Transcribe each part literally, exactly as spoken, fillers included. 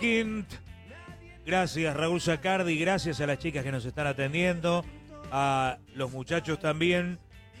Quint. Gracias Raúl Sacardi, gracias a las chicas que nos están atendiendo, a los muchachos también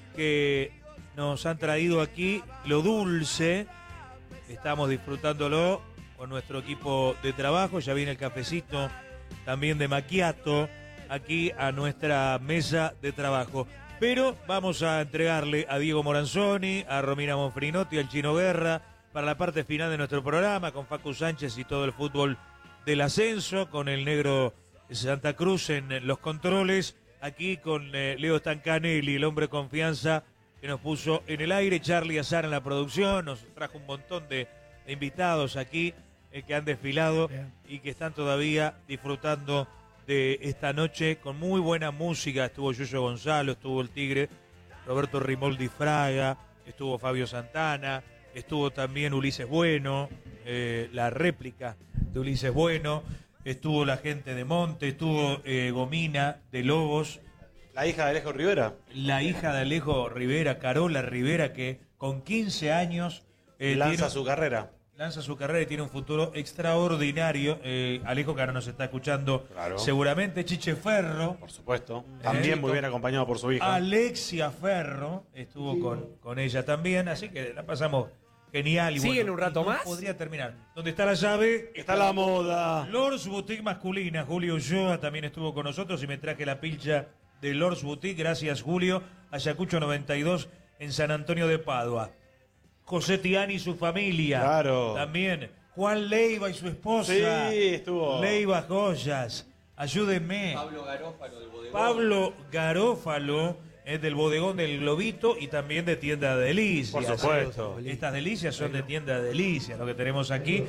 que nos han traído aquí lo dulce. Estamos disfrutándolo con nuestro equipo de trabajo. Ya viene el cafecito también de macchiato aquí a nuestra mesa de trabajo. Pero vamos a entregarle a Diego Moranzoni, a Romina Monfrinotti, al Chino Guerra para la parte final de nuestro programa con Facu Sánchez y todo el fútbol del ascenso, con el negro Santa Cruz en los controles, aquí con eh, Leo Stancanelli, el hombre de confianza que nos puso en el aire, Charlie Azar en la producción, nos trajo un montón de, de invitados aquí eh, que han desfilado Bien. y que están todavía disfrutando de esta noche con muy buena música. Estuvo Yuyo Gonzalo, estuvo el Tigre, Roberto Rimoldi Fraga, estuvo Fabio Santana, estuvo también Ulises Bueno, eh, la réplica de Ulises Bueno, estuvo la gente de Monte, estuvo eh, Gomina de Lobos. La hija de Alejo Rivera. La hija de Alejo Rivera, Carola Rivera, que con quince años... Eh, lanza tiene, su carrera. Lanza su carrera y tiene un futuro extraordinario. Eh, Alejo, que ahora nos está escuchando claro. seguramente. Chiche Ferro. Por supuesto. También eh, muy bien acompañado por su hija. Alexia Ferro estuvo sí. con, con ella también, así que la pasamos... Genial. Y ¿Siguen bueno, un rato más? Podría terminar. ¿Dónde está la llave? Está la moda. Lords Boutique masculina. Julio Ulloa también estuvo con nosotros y me traje la pilcha de Lords Boutique. Gracias, Julio. Ayacucho noventa y dos en San Antonio de Padua. José Tiani y su familia. Claro. También. Juan Leiva y su esposa. Sí, estuvo. Leiva Joyas. Ayúdenme. Pablo Garófalo del bodegón. Pablo Garófalo. Es del bodegón del Globito y también de Tienda de Delicias. Por supuesto. Estas delicias son de Tienda de Delicias, lo que tenemos aquí,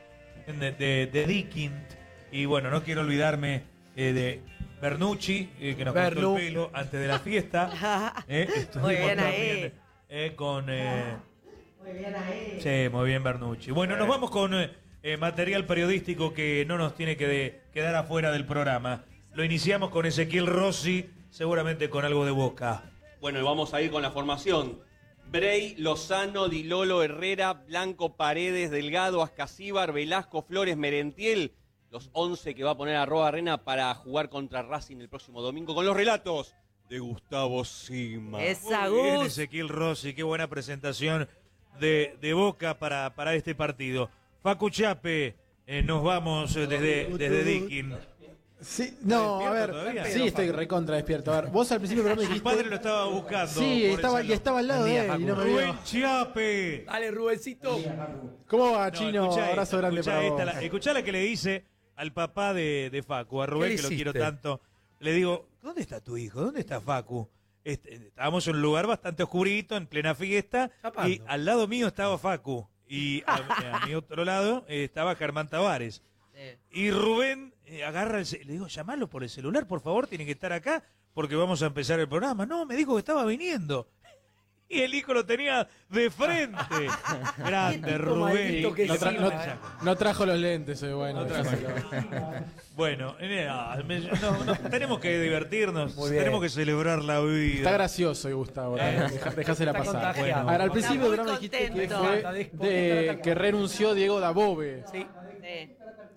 de, de, de Dickint. Y bueno, no quiero olvidarme eh, de Bernucci, eh, que nos Bernu. cortó el pelo antes de la fiesta. Eh, Muy bien también, ahí. Eh, con, eh, muy bien ahí. Sí, muy bien Bernucci. Bueno, nos vamos con eh, material periodístico que no nos tiene que de, quedar afuera del programa. Lo iniciamos con Ezequiel Rossi, seguramente con algo de Boca. Bueno, y vamos a ir con la formación. Bray, Lozano, Di Lolo, Herrera, Blanco, Paredes, Delgado, Ascasíbar, Velasco, Flores, Merentiel. Los once que va a poner a Roa Arena para jugar contra Racing el próximo domingo con los relatos de Gustavo Sima. Esa Muy bien, Gus. Ezequiel Rossi, qué buena presentación de, de Boca para, para este partido. Facu Chape, eh, nos vamos eh, desde, desde Dickint. Sí, no, a ver, todavía? sí estoy recontra despierto. A ver, vos al principio pero me dijiste... Su padre lo estaba buscando. Sí, estaba, y estaba al lado de él y no me vio. Rubén Chiape. Dale, Rubencito. ¿Cómo va, No, Chino? escuchá Abrazo esta, grande escuchá para esta, vos. la, escuchá la que le hice al papá de, de Facu, a Rubén, ¿Qué que lo hiciste? quiero tanto. Le digo, ¿dónde está tu hijo? ¿Dónde está Facu? Este, estábamos en un lugar bastante oscurito, en plena fiesta, Chapando. y al lado mío estaba Facu, y a, a mi otro lado eh, estaba Germán Tavares. Y Rubén eh, agarra el ce- le digo, llamalo por el celular, por favor, tiene que estar acá, porque vamos a empezar el programa. No, me dijo que estaba viniendo. Y el hijo lo tenía de frente. Grande, Rubén. maldito que No, tra- sí, no- eh. no trajo los lentes, eh, bueno. No trajo. Bueno, eh, no, me- no, no, tenemos que divertirnos, Muy bien. tenemos que celebrar la vida. Está gracioso, hoy, Gustavo. Eh. Deja- Dejásela Está pasar. contagiado. A ver, al Está principio muy del programa dijiste que, contento. fue de, que renunció Diego Dabove. Sí. Sí.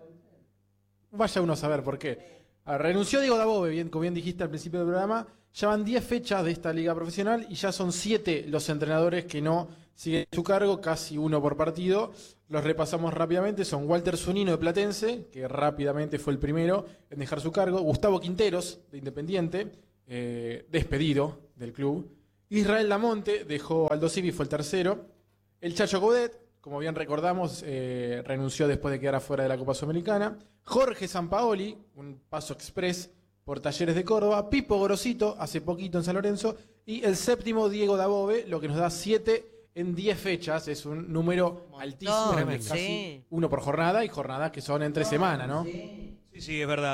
Vaya uno a saber por qué. A ver, renunció Diego Dabove, bien, como bien dijiste al principio del programa. Ya van diez fechas de esta liga profesional y ya son siete los entrenadores que no siguen su cargo, casi uno por partido. Los repasamos rápidamente. Son Walter Zunino de Platense, que rápidamente fue el primero en dejar su cargo. Gustavo Quinteros, de Independiente, eh, despedido del club. Israel Damonte dejó Aldo Civi, fue el tercero. El Chacho Godet, como bien recordamos, eh, renunció después de quedar afuera de la Copa Sudamericana. Jorge Sampaoli, un paso express por Talleres de Córdoba. Pipo Gorosito, hace poquito en San Lorenzo. Y el séptimo, Diego Dabove, lo que nos da siete en diez fechas. Es un número altísimo, Tremendo. casi Sí. uno por jornada, y jornadas que son entre semana, ¿no? Sí, sí, es verdad.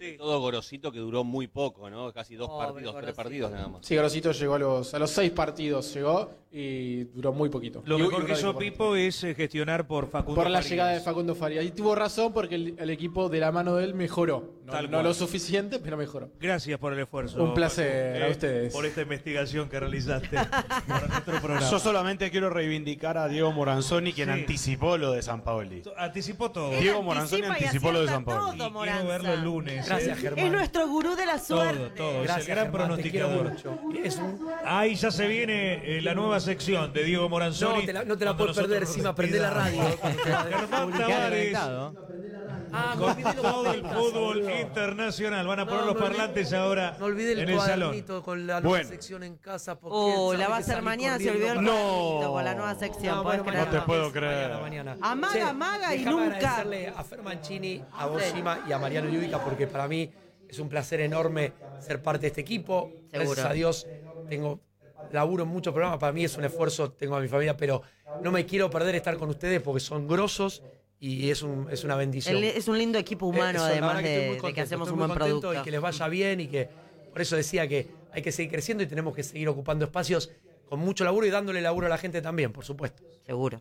Sí. Todo Gorosito, que duró muy poco, ¿no? Casi dos Oh, partidos, tres partidos nada más. Sí, Gorosito llegó a los, a los seis partidos, llegó y duró muy poquito. Lo y, mejor y que hizo Pipo es eh, gestionar por Facundo Por la Farías. llegada de Facundo Farías. Y tuvo razón porque el, el equipo de la mano de él mejoró. No, Tal no cual. lo suficiente, pero mejoró. Gracias por el esfuerzo. Un placer Facu, a ustedes. Por esta investigación que realizaste para nuestro programa. Yo solamente quiero reivindicar a Diego Moranzoni, quien Sí. anticipó lo de San Paoli. Anticipó todo. Él Diego Moranzoni anticipa y anticipó lo de acierta San Paoli. todo, Y Moranza. quiero verlo el lunes. Gracias, ¿eh? Germán. Es nuestro gurú de la Todo, suerte. todo. Gracias, es el gran Germán, te quiero pronosticador. mucho. Es un... Ahí ya se viene eh, la nueva sección de Diego Moranzoni. No te la, no te la Cuando puedes perder, nosotros encima prende la radio. Germán Tavares, Ah, me con olvidé los todo el papitas, fútbol boludo. internacional. Van a poner No, los me olvidé- parlantes ahora Me olvidé en el el salón. cuadernito con la nueva Bueno. sección en casa. Porque Oh, sabe la va a que hacer salí mañana, se corriendo olvidó el para- cuadernito con la nueva sección. No, ¿podés bueno, creer? No te puedo creer. Mañana, mañana. Amaga, Che, amaga y déjame nunca. agradecerle a Fer Mancini, a vos, Shima, y a Mariano Yudica, porque para mí es un placer enorme ser parte de este equipo. Gracias Seguro. a Dios tengo laburo en muchos programas. Para mí es un esfuerzo, tengo a mi familia, pero no me quiero perder estar con ustedes porque son grosos y es, un, es una bendición. El- es un lindo equipo humano, Eso, la además verdad que estoy de, muy de contento, que hacemos estoy un muy buen contento producto. y que les vaya bien y que por eso decía que hay que seguir creciendo y tenemos que seguir ocupando espacios con mucho laburo y dándole laburo a la gente también, por supuesto. Seguro.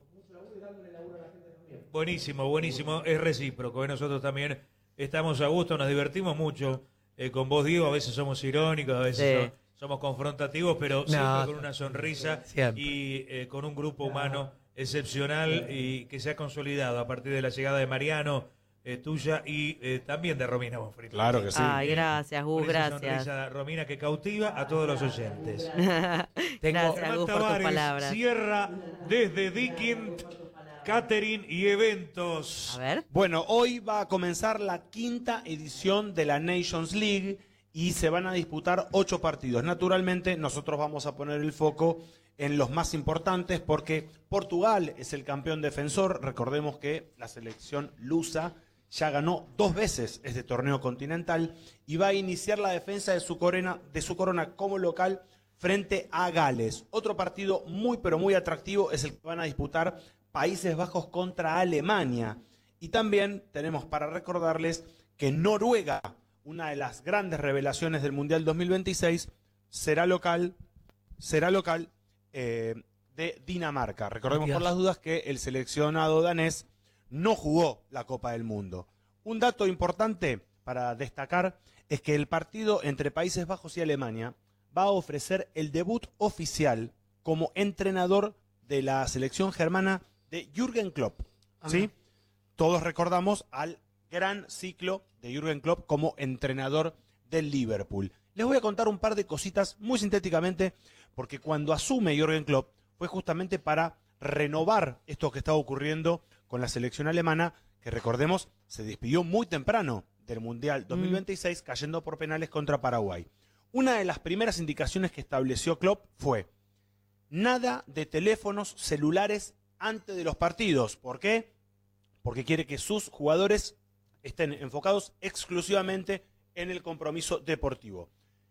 Buenísimo, buenísimo. Es recíproco. ¿eh? Nosotros también estamos a gusto, nos divertimos mucho eh, con vos, Diego. A veces somos irónicos, a veces Sí. so- somos confrontativos, pero siempre con una sonrisa Siempre. y eh, con un grupo humano excepcional y que se ha consolidado a partir de la llegada de Mariano, eh, tuya y eh, también de Romina Bonfrito. Claro que sí. Ay, gracias, Gus, Por esa gracias. sonrisa, Romina, que cautiva a todos los oyentes. gracias, Germán Gus, por tus Tavares palabras. cierra desde Dickint, Catering y Eventos. A ver. Bueno, hoy va a comenzar la quinta edición de la Nations League y se van a disputar ocho partidos. Naturalmente, nosotros vamos a poner el foco en los más importantes porque Portugal es el campeón defensor. Recordemos que la selección lusa ya ganó dos veces este torneo continental y va a iniciar la defensa de su corona, de su corona como local frente a Gales. Otro partido muy pero muy atractivo es el que van a disputar Países Bajos contra Alemania. Y también tenemos para recordarles que Noruega, una de las grandes revelaciones del Mundial dos mil veintiséis, será local, será local eh, de Dinamarca. Recordemos por las dudas que el seleccionado danés no jugó la Copa del Mundo. Un dato importante para destacar es que el partido entre Países Bajos y Alemania va a ofrecer el debut oficial como entrenador de la selección germana de Jürgen Klopp. ¿Sí? Todos recordamos al gran ciclo de Jürgen Klopp como entrenador del Liverpool. Les voy a contar un par de cositas muy sintéticamente, porque cuando asume Jürgen Klopp fue justamente para renovar esto que estaba ocurriendo con la selección alemana, que recordemos se despidió muy temprano del Mundial dos mil veintiséis, cayendo por penales contra Paraguay. Una de las primeras indicaciones que estableció Klopp fue nada de teléfonos celulares antes de los partidos. ¿Por qué? Porque quiere que sus jugadores estén enfocados exclusivamente en el compromiso deportivo.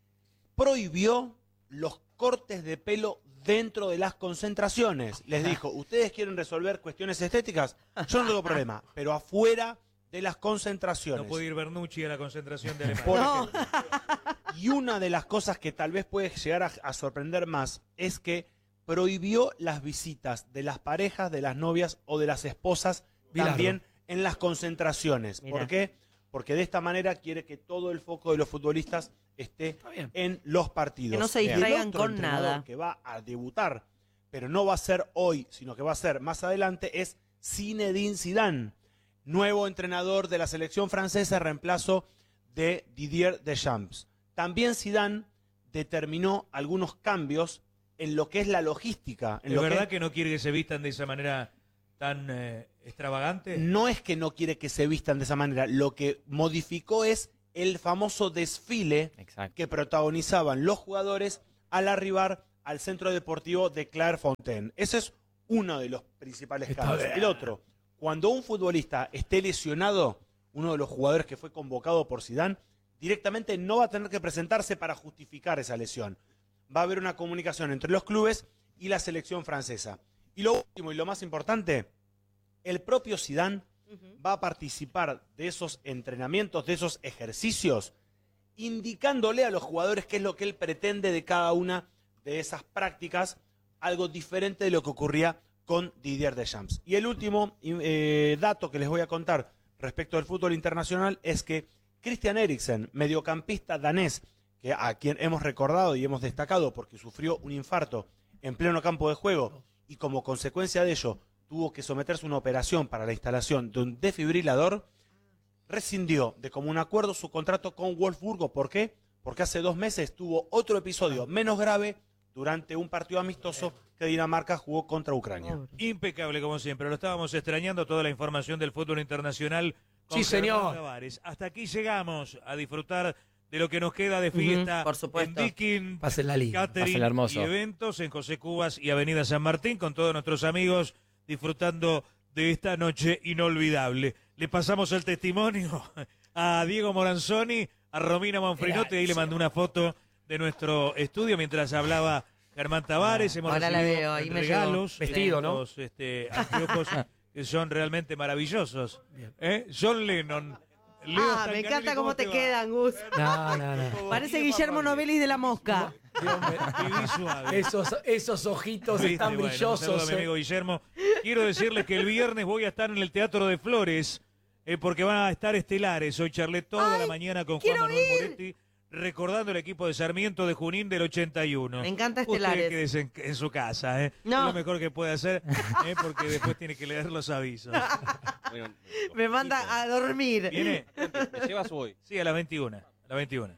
Prohibió los cortes de pelo dentro de las concentraciones. Les dijo, ¿ustedes quieren resolver cuestiones estéticas? Yo no tengo problema, pero afuera de las concentraciones. No puede ir Bernucci a la concentración de Alemania. Por ejemplo. Y una de las cosas que tal vez puede llegar a, a sorprender más es que prohibió las visitas de las parejas, de las novias o de las esposas Bilardo. también en las concentraciones. Mirá. ¿Por qué? Porque de esta manera quiere que todo el foco de los futbolistas esté bien. en los partidos. Que no se Y el distraigan otro con entrenador nada. que va a debutar, pero no va a ser hoy, sino que va a ser más adelante, es Zinedine Zidane, nuevo entrenador de la selección francesa, reemplazo de Didier Deschamps. También Zidane determinó algunos cambios en lo que es la logística. En ¿Es lo verdad que que no quiere que se vistan de esa manera tan eh, extravagante? no es que no quiere que se vistan de esa manera, lo que modificó es el famoso desfile Exacto. que protagonizaban los jugadores al arribar al centro deportivo de Clairefontaine. Ese es uno de los principales Está cambios. bien. El otro, cuando un futbolista esté lesionado, uno de los jugadores que fue convocado por Zidane, directamente no va a tener que presentarse para justificar esa lesión. Va a haber una comunicación entre los clubes y la selección francesa. Y lo último y lo más importante, el propio Zidane va a participar de esos entrenamientos, de esos ejercicios, indicándole a los jugadores qué es lo que él pretende de cada una de esas prácticas, algo diferente de lo que ocurría con Didier Deschamps. Y el último eh, dato que les voy a contar respecto al fútbol internacional es que Christian Eriksen, mediocampista danés, que a quien hemos recordado y hemos destacado porque sufrió un infarto en pleno campo de juego y como consecuencia de ello tuvo que someterse a una operación para la instalación de un desfibrilador, rescindió de común acuerdo su contrato con Wolfsburgo. ¿Por qué? Porque hace dos meses tuvo otro episodio menos grave durante un partido amistoso que Dinamarca jugó contra Ucrania. Impecable como siempre, lo estábamos extrañando, toda la información del fútbol internacional con Sí, señor. Germán Tavares. Hasta aquí llegamos a disfrutar de lo que nos queda de fiesta Ujú, por supuesto. en Viking, Pásenla lindo. Catering Pásenla hermoso. y eventos en José Cubas y Avenida San Martín con todos nuestros amigos disfrutando de esta noche inolvidable. Le pasamos el testimonio a Diego Moranzoni, a Romina Manfrinotti, ahí le mandé una foto de nuestro estudio mientras hablaba Germán Tavares. Hemos Ahora la recibido veo, ahí me regalos, llegó. Vestido, ¿no? estos, este, anteojos que son realmente maravillosos. ¿Eh? John Lennon. Leo Ah, me Stancanelli, encanta cómo te va? quedan, Gus. No, no, no. Parece Guillermo Novelis de la Mosca. Viví suave. Esos, esos ojitos Viste, están bueno, un saludo brillosos. a mi eh. amigo Guillermo. Quiero decirles que el viernes voy a estar en el Teatro de Flores, eh, porque van a estar estelares. Hoy charlé toda la mañana con Juan quiero Manuel Moretti, recordando el equipo de Sarmiento de Junín del ochenta y uno. Me encanta Usted estelares. quédese en, en su casa, ¿eh? No. Es lo mejor que puede hacer, ¿eh? Porque después tiene que leer los avisos. Bueno, Me manda a dormir. ¿Viene? ¿Me llevas hoy? Sí, a las veintiuna. A las veintiuna.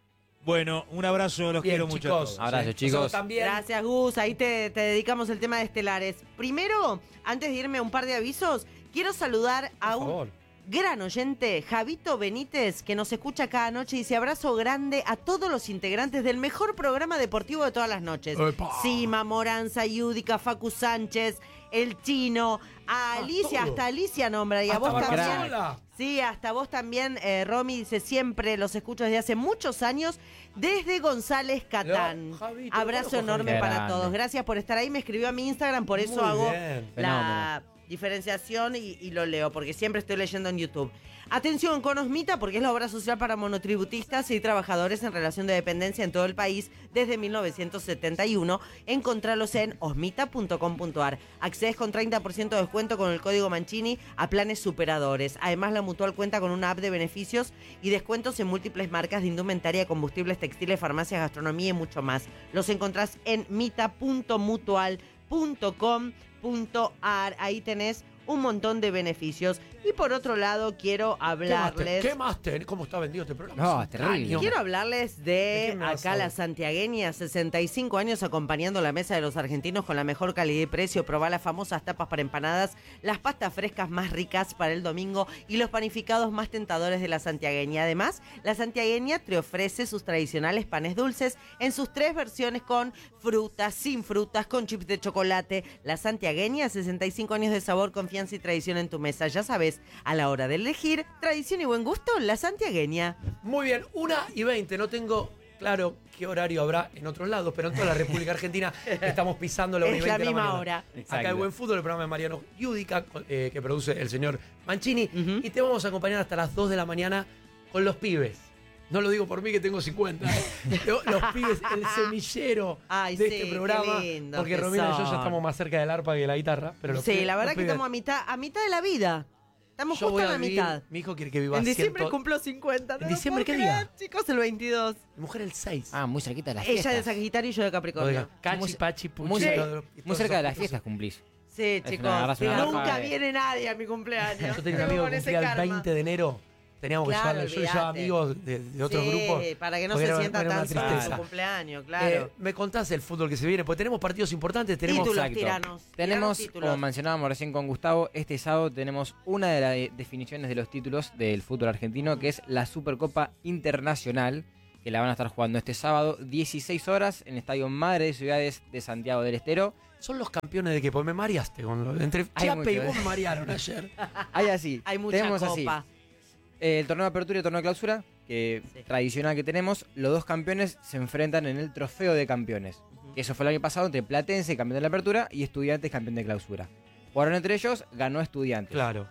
Bueno, un abrazo, los Bien, quiero mucho a chicos. todos. Abrazo, ¿eh? chicos. Nosotros también. Gracias, Gus. Ahí te, te dedicamos el tema de estelares. Primero, antes de irme a un par de avisos, quiero saludar a Por un favor. gran oyente, Javito Benítez, que nos escucha cada noche y dice abrazo grande a todos los integrantes del mejor programa deportivo de todas las noches. Epa. Sima, Moranza, Yudica, Facu Sánchez, El Chino, a Alicia, todo. hasta Alicia nombra, y a Hasta vos también. Barcasola. Sí, hasta vos también, eh, Romy, dice siempre, los escucho desde hace muchos años, desde González Catán. No, Javito, Abrazo bueno, enorme Javito. para Grande. todos. Gracias por estar ahí. Me escribió a mi Instagram, por eso Muy hago bien. la diferenciación y, y lo leo, porque siempre estoy leyendo en YouTube. Atención con Osmita, porque es la obra social para monotributistas y trabajadores en relación de dependencia en todo el país desde mil novecientos setenta y uno. Encontralos en osmita punto com punto ar. Accedes con treinta por ciento de descuento con el código Mancini a planes superadores. Además, la Mutual cuenta con una app de beneficios y descuentos en múltiples marcas de indumentaria, combustibles, textiles, farmacias, gastronomía y mucho más. Los encontrás en mita punto mutual punto com punto ar. Ahí tenés un montón de beneficios. Y por otro lado, quiero ¿Qué más, hablarles... te- ¿Qué más tenés? ¿Cómo está vendido este programa? No, Es un terrible. caño. Quiero hablarles ¿De de qué me vas a acá la hablar? santiagueña, sesenta y cinco años acompañando la mesa de los argentinos con la mejor calidad y precio. Probá las famosas tapas para empanadas, las pastas frescas más ricas para el domingo y los panificados más tentadores de la santiagueña. Además, la santiagueña te ofrece sus tradicionales panes dulces en sus tres versiones con frutas, sin frutas, con chips de chocolate. La santiagueña, sesenta y cinco años de sabor, confianza y tradición en tu mesa. Ya sabes, a la hora de elegir tradición y buen gusto, la santiagueña. Muy bien, una y veinte. No tengo claro qué horario habrá en otros lados, pero en toda la República Argentina estamos pisando la una y Es la veinte de la misma mañana. hora. Acá Exacto. hay Buen Fútbol, el programa de Mariano Yudica, eh, que produce el señor Mancini. Ujú. Y te vamos a acompañar hasta las dos de la mañana con los pibes. No lo digo por mí que tengo cincuenta. ¿eh? Los, los pibes, el semillero Ay, de sí, este qué programa. lindos Porque que Romina y yo ya son. estamos más cerca del arpa que de la guitarra. Pero los Sí, pibes- la verdad los que pibes- estamos a mitad, a mitad de la vida. Estamos Yo justo voy a a la vivir- mitad. Mi hijo quiere que viva En diciembre ciento- cumplo cincuenta. ¿En no lo diciembre puedo qué día? creer, chicos, el veintidós. Mi mujer el seis. Ah, muy cerquita de las Ella de fiestas. Sagitario y yo de Lo Capricornio. diga. Cachi, Muy- pachi, puchi, muy, cerca- todo- y muy todos cerca de esos las cosas. fiestas cumplís. Sí, una- chicos. agarras una Nunca arpa de- viene nadie a mi cumpleaños. Yo tenía un amigo que Con ese cumplía el karma. veinte de enero. Teníamos que Claro, llevarlo. Yo le llevaba olvídate. amigos de, de otros Sí, grupos. para que no porque se era- sienta era una tan solo tristeza. su cumpleaños, claro. Eh, me contás el fútbol que se viene, porque tenemos partidos importantes. Tenemos Títulos, Exacto. tiranos. Tenemos, Tiranos títulos. como mencionábamos recién con Gustavo, este sábado tenemos una de las de- definiciones de los títulos del fútbol argentino, que es la Supercopa Internacional, que la van a estar jugando este sábado, dieciséis horas, en el Estadio Madre de Ciudades de Santiago del Estero. Son los campeones de que pues me mareaste con lo, entre Hay Chape y mucho, vos ¿eh? me marearon ayer. Hay así, Hay mucha tenemos así. copa. Eh, el torneo de apertura y el torneo de clausura, que Sí. tradicional que tenemos, los dos campeones se enfrentan en el trofeo de campeones. Ujú. Eso fue el año pasado entre Platense, campeón de la apertura, y Estudiantes, campeón de clausura. Jugaron entre ellos, ganó Estudiantes. Claro.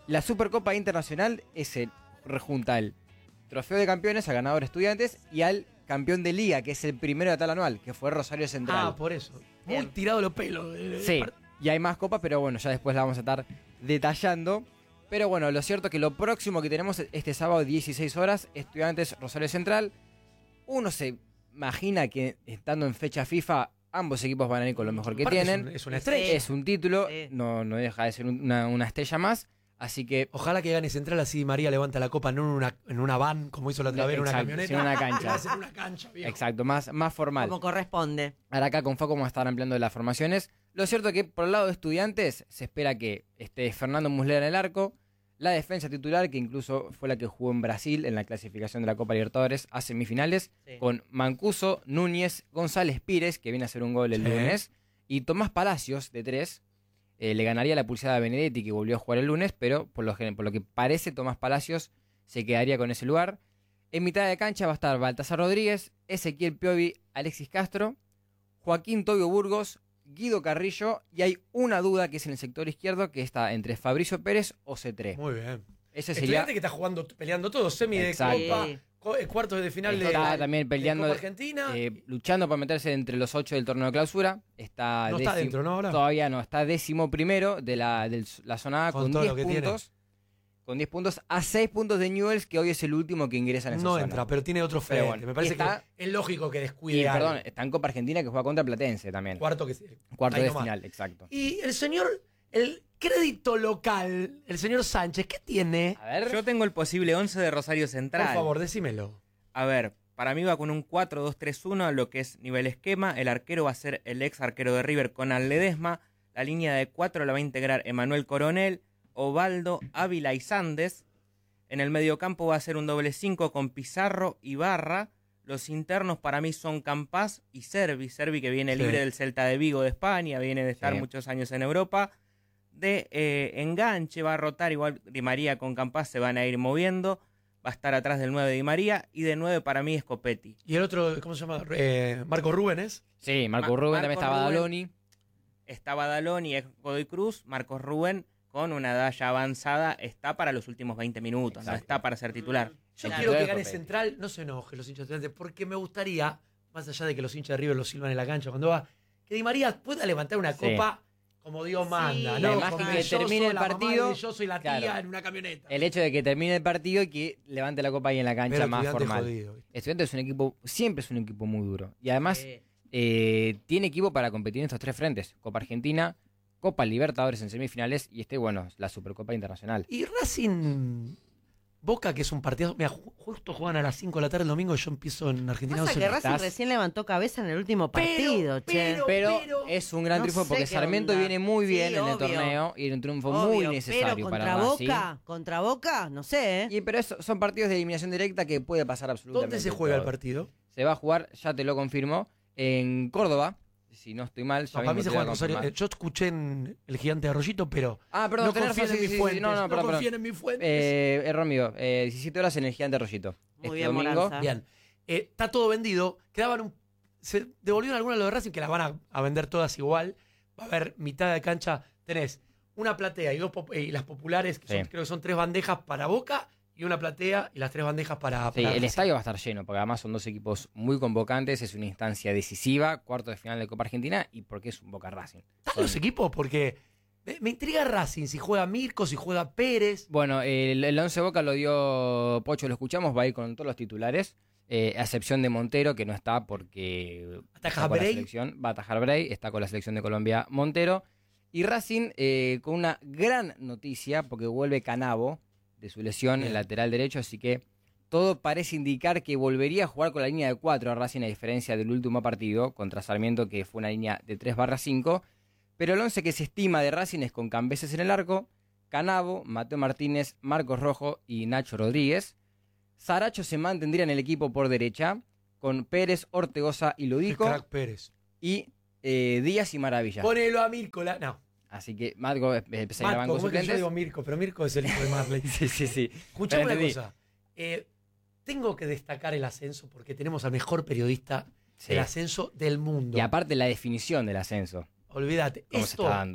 La Supercopa Internacional es el, rejunta el trofeo de campeones al ganador Estudiantes y al campeón de liga, que es el primero de tal anual, que fue Rosario Central. Ah, por eso. Muy Bien. tirado los pelos. eh, Sí, par- y hay más copas, pero bueno, ya después la vamos a estar detallando. Pero bueno, lo cierto es que lo próximo que tenemos este sábado, dieciséis horas, Estudiantes Rosario Central. Uno se imagina que estando en fecha FIFA, ambos equipos van a ir con lo mejor que Aparte, tienen. Es, un- es una estrella. Es un título, Sí. no, no deja de ser un- una, una estrella más. Así que. Ojalá que gane Central, así María levanta la copa no en una, en una van, como hizo la otra vez, en una Exacto, camioneta. sino en una cancha. La hacen en una cancha, viejo. Exacto, más, más formal. Como corresponde. Ahora acá con Facu vamos a estar ampliando las formaciones. Lo cierto es que por el lado de Estudiantes se espera que esté Fernando Muslera en el arco, la defensa titular, que incluso fue la que jugó en Brasil en la clasificación de la Copa Libertadores a semifinales, Sí. con Mancuso, Núñez, González Pires, que viene a hacer un gol el Sí. lunes, y Tomás Palacios, de tres. Eh, le ganaría la pulsada a Benedetti, que volvió a jugar el lunes, pero por lo, gen- por lo que parece Tomás Palacios se quedaría con ese lugar. En mitad de cancha va a estar Baltasar Rodríguez, Ezequiel Piovi, Alexis Castro, Joaquín Tobio Burgos, Guido Carrillo, y hay una duda que es en el sector izquierdo, que está entre Fabricio Pérez o Cetré. Muy bien. Ese sería... Estudiante que está jugando, peleando todo, semi de Exacto. Copa, Sí. co- eh, cuartos de final de, Está de también peleando, Copa Argentina. eh, luchando para meterse entre los ocho del torneo de clausura. Está no está décimo- dentro, ¿no? Ahora. Todavía no, está décimo primero de la, de la zona A Con con todo diez lo que tiene. puntos. Con diez puntos a seis puntos de Newell's, que hoy es el último que ingresa en esa No zona. entra, pero tiene otro Pero frente. bueno, Me parece y está- que es lógico que descuide Y algo. perdón, está en Copa Argentina que juega contra Platense también. Cuarto que se- Cuarto ahí de nomás. final, exacto. Y el señor, el crédito local, el señor Sánchez, ¿qué tiene? A ver, Yo tengo el posible once de Rosario Central. Por favor, decímelo. A ver, para mí va con un cuatro dos tres uno, lo que es nivel esquema. El arquero va a ser el ex arquero de River, Conan Ledesma. La línea de cuatro la va a integrar Emanuel Coronel, Ovaldo, Ávila y Sandes. En el mediocampo va a ser un doble cinco con Pizarro y Barra. Los internos para mí son Campás y Servi. Servi que viene Sí. libre del Celta de Vigo de España, viene de estar Sí. muchos años en Europa. De eh, enganche va a rotar, igual Di María con Campás se van a ir moviendo. Va a estar atrás del nueve de Di María. Y de nueve para mí es Copetti. Y el otro, ¿cómo se llama? Eh, Marco Rubénes. sí, Marco Ma- Rubén, Marco también está Rubén. Badaloni. Está Badaloni y ex Godoy Cruz. Marcos Rubén con una edad ya avanzada está para los últimos veinte minutos. No Exacto. está para ser titular. Yo Claro. quiero que Claro. gane Central, no se enoje los hinchas de Estudiantes, porque me gustaría, más allá de que los hinchas de River lo silban en la cancha cuando va, que Di María pueda levantar una Sí. copa como Dios manda. Sí. ¿no? Además Con que Belloso, termine el la mamá de partido, Belloso y la tía claro. en una camioneta. El hecho de que termine el partido y que levante la copa ahí en la cancha Pero más Estudiantes formal. jodido, ¿viste? Estudiantes es un equipo, siempre es un equipo muy duro. Y además Eh, eh, tiene equipo para competir en estos tres frentes. Copa Argentina, Copa Libertadores en semifinales y este, bueno, la Supercopa Internacional. Y Racing Boca, que es un partido. Mira, ju- justo juegan a las cinco de la tarde el domingo y yo empiezo en Argentina. pasa no sé- que Racing estás- recién levantó cabeza en el último Pero, partido, che. pero- Pero, pero- es un gran no triunfo sé porque qué Sarmiento onda. viene muy Sí, bien en el obvio. torneo y un triunfo Obvio, muy necesario pero para contra Racing. Boca, contra Boca, no sé, ¿eh? Y, pero eso, son partidos de eliminación directa que puede pasar absolutamente ¿Dónde se juega el todo. partido? Se va a jugar, ya te lo confirmo, en Córdoba. Si no estoy mal, ya No, para mismo mí se te juega voy en a Rosario. confirmar. Eh, Yo escuché en El Gigante de Arroyito, pero. Ah, perdón, no tenés confíen razón, en sí, mis sí, sí, fuentes. no, no, perdón, confíen perdón. en mis fuentes. Eh, error mío, eh, diecisiete horas en el Gigante Arroyito. Muy Este bien, domingo. Moranza. Bien. Eh, está todo vendido. Quedaban un. Se devolvieron algunas de los de Racing que las van a, a vender todas igual. Va a haber mitad de cancha. Tenés una platea y dos pop- y las populares, que son- Sí. creo que son tres bandejas para Boca, y una platea y las tres bandejas para. Sí, para el Racing. estadio va a estar lleno, porque además son dos equipos muy convocantes, es una instancia decisiva, cuarto de final de Copa Argentina, y porque es un Boca Racing. ¿Están Son- los equipos? Porque me, me intriga Racing, si juega Mirko, si juega Pérez. Bueno, el, el once Boca lo dio Pocho, lo escuchamos, va a ir con todos los titulares, eh, a excepción de Montero, que no está porque ¿Ataja está con la Bray? selección, va a atajar Bray, está con la selección de Colombia Montero, y Racing eh, con una gran noticia, porque vuelve Canavo de su lesión, Bien. el lateral derecho, así que todo parece indicar que volvería a jugar con la línea de cuatro a Racing, a diferencia del último partido contra Sarmiento, que fue una línea de tres barra cinco, pero el once que se estima de Racing es con Cambeses en el arco, Canavo, Mateo Martínez, Marcos Rojo y Nacho Rodríguez. Saracho se mantendría en el equipo por derecha, con Pérez, Ortegoza y El Ludico, crack Pérez. y eh, Díaz y Maravilla. Ponelo a Mirko. La... No, Así que Marco eh, empezaría en el Marco, banco ¿cómo es que yo suplentes. digo Mirko? Pero Mirko es el hijo de Marley. Sí, sí, sí. Escuchame una Entendí. cosa. Eh, tengo que destacar el ascenso porque tenemos al mejor periodista Sí. del ascenso del mundo. Y aparte la definición del ascenso, Olvídate. cómo se Esto, está dando.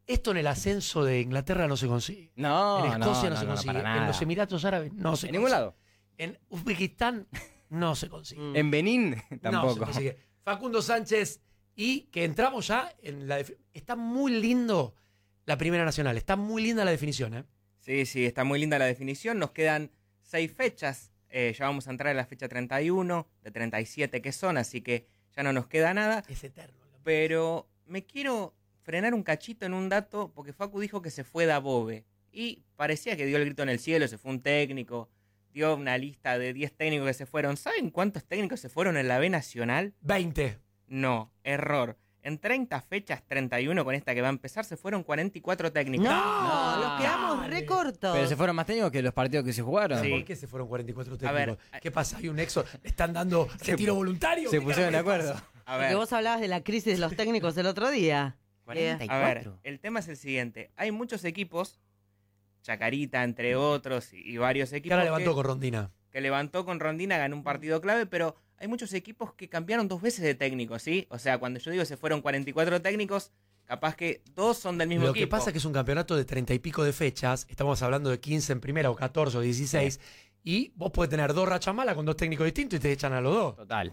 Esto en el ascenso de Inglaterra no se consigue. No, en Escocia no, no, se no, consigue. para En nada. los Emiratos Árabes no se En consigue. ningún lado. En Uzbekistán no se consigue. Mm. En Benín No se tampoco. consigue. Facundo Sánchez, y que entramos ya en la... defi- Está muy lindo la Primera Nacional. Está muy linda la definición, ¿eh? Sí, sí, está muy linda la definición. Nos quedan seis fechas. Eh, ya vamos a entrar en la fecha treinta y uno, de treinta y siete que son, así que ya no nos queda nada. Es eterno. Pero me quiero frenar un cachito en un dato, porque Facu dijo que se fue Dabove. Y parecía que dio el grito en el cielo, se fue un técnico, dio una lista de diez técnicos que se fueron. ¿Saben cuántos técnicos se fueron en la B Nacional? veinte. No, error. En treinta fechas, treinta y uno con esta que va a empezar, se fueron cuarenta y cuatro técnicos. No, No, nos quedamos dale. re cortos. Pero se fueron más técnicos que los partidos que se jugaron. Sí. ¿Por qué se fueron cuarenta y cuatro A técnicos? ver, ¿Qué pasa? ¿Hay un nexo? ¿Le están dando retiro voluntario? Se ¿Qué pusieron de carajo acuerdo. pasa? A Porque ver, vos hablabas de la crisis de los técnicos el otro día. cuarenta y a ver, cuatro. el tema es el siguiente. Hay muchos equipos, Chacarita entre otros, y, y varios Que equipos ahora levantó que, con Rondina. que levantó con Rondina, ganó un partido clave, pero hay muchos equipos que cambiaron dos veces de técnico, ¿sí? O sea, cuando yo digo se fueron cuarenta y cuatro técnicos, capaz que dos son del mismo Lo equipo. que pasa es que es un campeonato de treinta y pico de fechas. Estamos hablando de quince en primera o catorce o dieciséis. Y vos podés tener dos rachas malas con dos técnicos distintos y te echan a los dos. Total.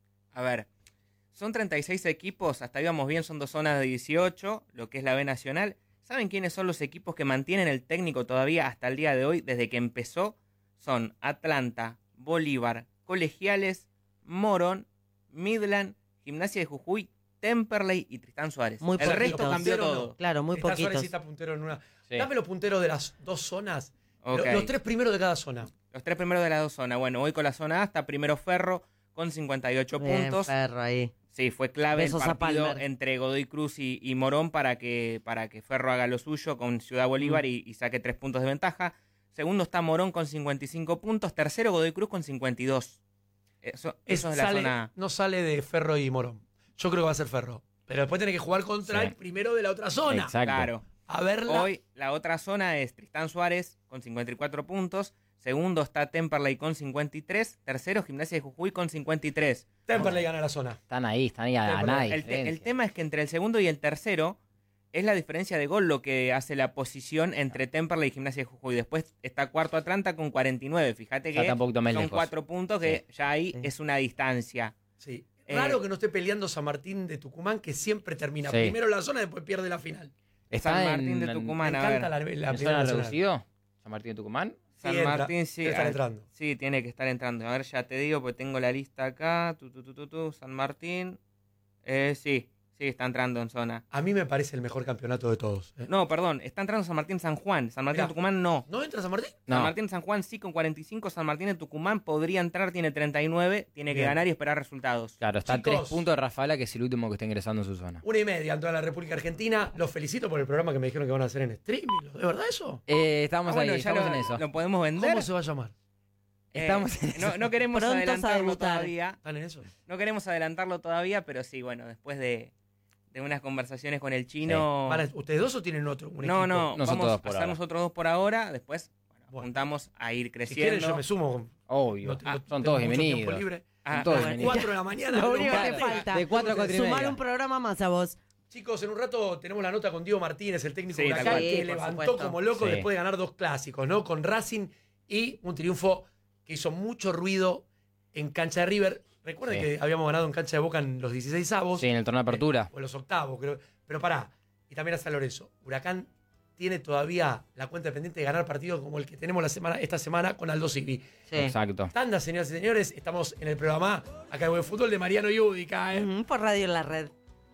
A ver, son treinta y seis equipos, hasta íbamos bien, son dos zonas de dieciocho, lo que es la B Nacional. ¿Saben quiénes son los equipos que mantienen el técnico todavía hasta el día de hoy, desde que empezó? Son Atlanta, Bolívar, Colegiales, Morón, Midland, Gimnasia de Jujuy, Temperley y Tristán Suárez. Muy el resto poquitos. cambió Puntero todo. no. Claro, muy Está Suárez poquitos. sí está puntero en una. Sí. Dame los punteros de las dos zonas. Lo- Ok. Los tres primeros de cada zona. Los tres primeros de las dos zonas. Bueno, hoy con la zona A está primero Ferro con cincuenta y ocho Bien, puntos. Ferro ahí. Sí, fue clave Besos el a partido Palmer. entre Godoy Cruz y, y Morón para que, para que Ferro haga lo suyo con Ciudad Bolívar Mm. y, y saque tres puntos de ventaja. Segundo está Morón con cincuenta y cinco puntos. Tercero Godoy Cruz con cincuenta y dos. Eso, Es- eso es la sale- zona A. No sale de Ferro y Morón. Yo creo que va a ser Ferro. Pero después tiene que jugar contra Sí. el primero de la otra zona. Exacto. Claro. A verla. Hoy la otra zona es Tristán Suárez con cincuenta y cuatro puntos. Segundo está Temperley con cincuenta y tres. Tercero Gimnasia de Jujuy con cincuenta y tres. Temperley gana la zona. Están ahí, están ahí a, a Temperley. nada. El, te- el diferencia. tema es que entre el segundo y el tercero es la diferencia de gol lo que hace la posición entre Temperley y Gimnasia de Jujuy. Después está cuarto Atlanta con cuarenta y nueve. Fíjate Ya que está un poquito más son lejos. cuatro puntos que ya ahí Sí. es una distancia. Sí. Eh, Raro que no esté peleando San Martín de Tucumán, que siempre termina Sí. primero la zona y después pierde la final. Está San Martín de en- Tucumán, Me a ver. encanta la, la ¿En primera zona nacional. reducido? ¿San Martín de Tucumán? Sí, San entra. Martín sí. Debe estar ah, entrando. Sí, tiene que estar entrando. A ver, ya te digo, porque tengo la lista acá. Tu, tu, tu, tu, tu, San Martín. Eh, sí, sí, está entrando en zona. A mí me parece el mejor campeonato de todos. ¿eh? No, perdón, está entrando San Martín San Juan. San Martín Mirá. de Tucumán no. ¿No entra San Martín? No. San Martín San Juan sí con cuarenta y cinco. San Martín de Tucumán podría entrar, tiene treinta y nueve. Tiene que Bien. ganar y esperar resultados. Claro, está a Chicos. tres puntos de Rafaela, que es el último que está ingresando en su zona. Una y media en toda la República Argentina. Los felicito por el programa que me dijeron que van a hacer en streaming. ¿De verdad eso? Eh, estamos Ah, bueno, ahí, ya estamos lo, en eso. lo podemos vender. ¿Cómo se va a llamar? Eh, Estamos en eso. no, no queremos Prontos a adelantarlo debutar. todavía. ¿Están en eso? No queremos adelantarlo todavía, pero sí, bueno, después de, de unas conversaciones con el chino. ¿Van a- ¿Ustedes dos o tienen otro? Un no, equipo? no, Nosotros vamos dos a por hacer ahora. nosotros dos por ahora. Después bueno, Bueno. apuntamos a ir Si creciendo. quieren yo me sumo. Obvio. No tengo- Ah, son tengo todos mucho tiempo bienvenidos. libre. Ah, Son todos ah, A las bienvenidos. cuatro de la mañana. Lo me único lo que pongo. falta. De cuatro a cuatro y media. Sumar un programa más a vos. Chicos, en un rato tenemos la nota con Diego Martínez, el técnico Sí, de tal Huracán, cual. que Sí, por levantó supuesto. como loco Sí. después de ganar dos clásicos, ¿no? Con Racing y un triunfo que hizo mucho ruido en cancha de River. Recuerden Sí. que habíamos ganado en cancha de Boca en los dieciséis avos. Sí, en el torneo de apertura. O en los octavos, creo. Pero pará, y también a San Lorenzo. Huracán tiene todavía la cuenta pendiente de ganar partidos como el que tenemos la semana, esta semana con Aldo Civi. Sí. Exacto. Tanda, señoras y señores, estamos en el programa acá de Buen Fútbol de Mariano Yudica, ¿eh? Ujú, por Radio en la Red.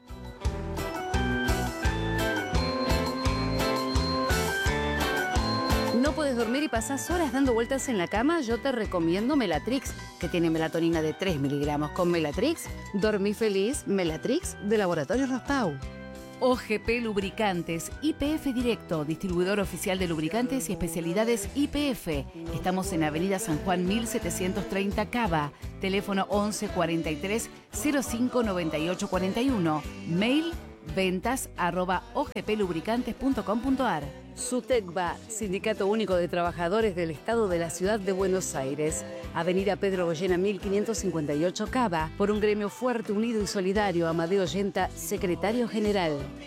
¿No puedes dormir y pasás horas dando vueltas en la cama? Yo te recomiendo Melatrix, que tiene melatonina de tres miligramos. Con Melatrix, dormí feliz. Melatrix, de Laboratorio Raspau. O G P Lubricantes, I P F Directo, distribuidor oficial de lubricantes y especialidades I P F. Estamos en Avenida San Juan mil setecientos treinta Cava, teléfono once cuarenta y tres cero cinco noventa y ocho cuarenta y uno, mail ventas arroba ogplubricantes punto com punto ar. SUTECBA, Sindicato Único de Trabajadores del Estado de la Ciudad de Buenos Aires. Avenida Pedro Goyena mil quinientos cincuenta y ocho Cava, por un gremio fuerte, unido y solidario. Amadeo Yenta, secretario general.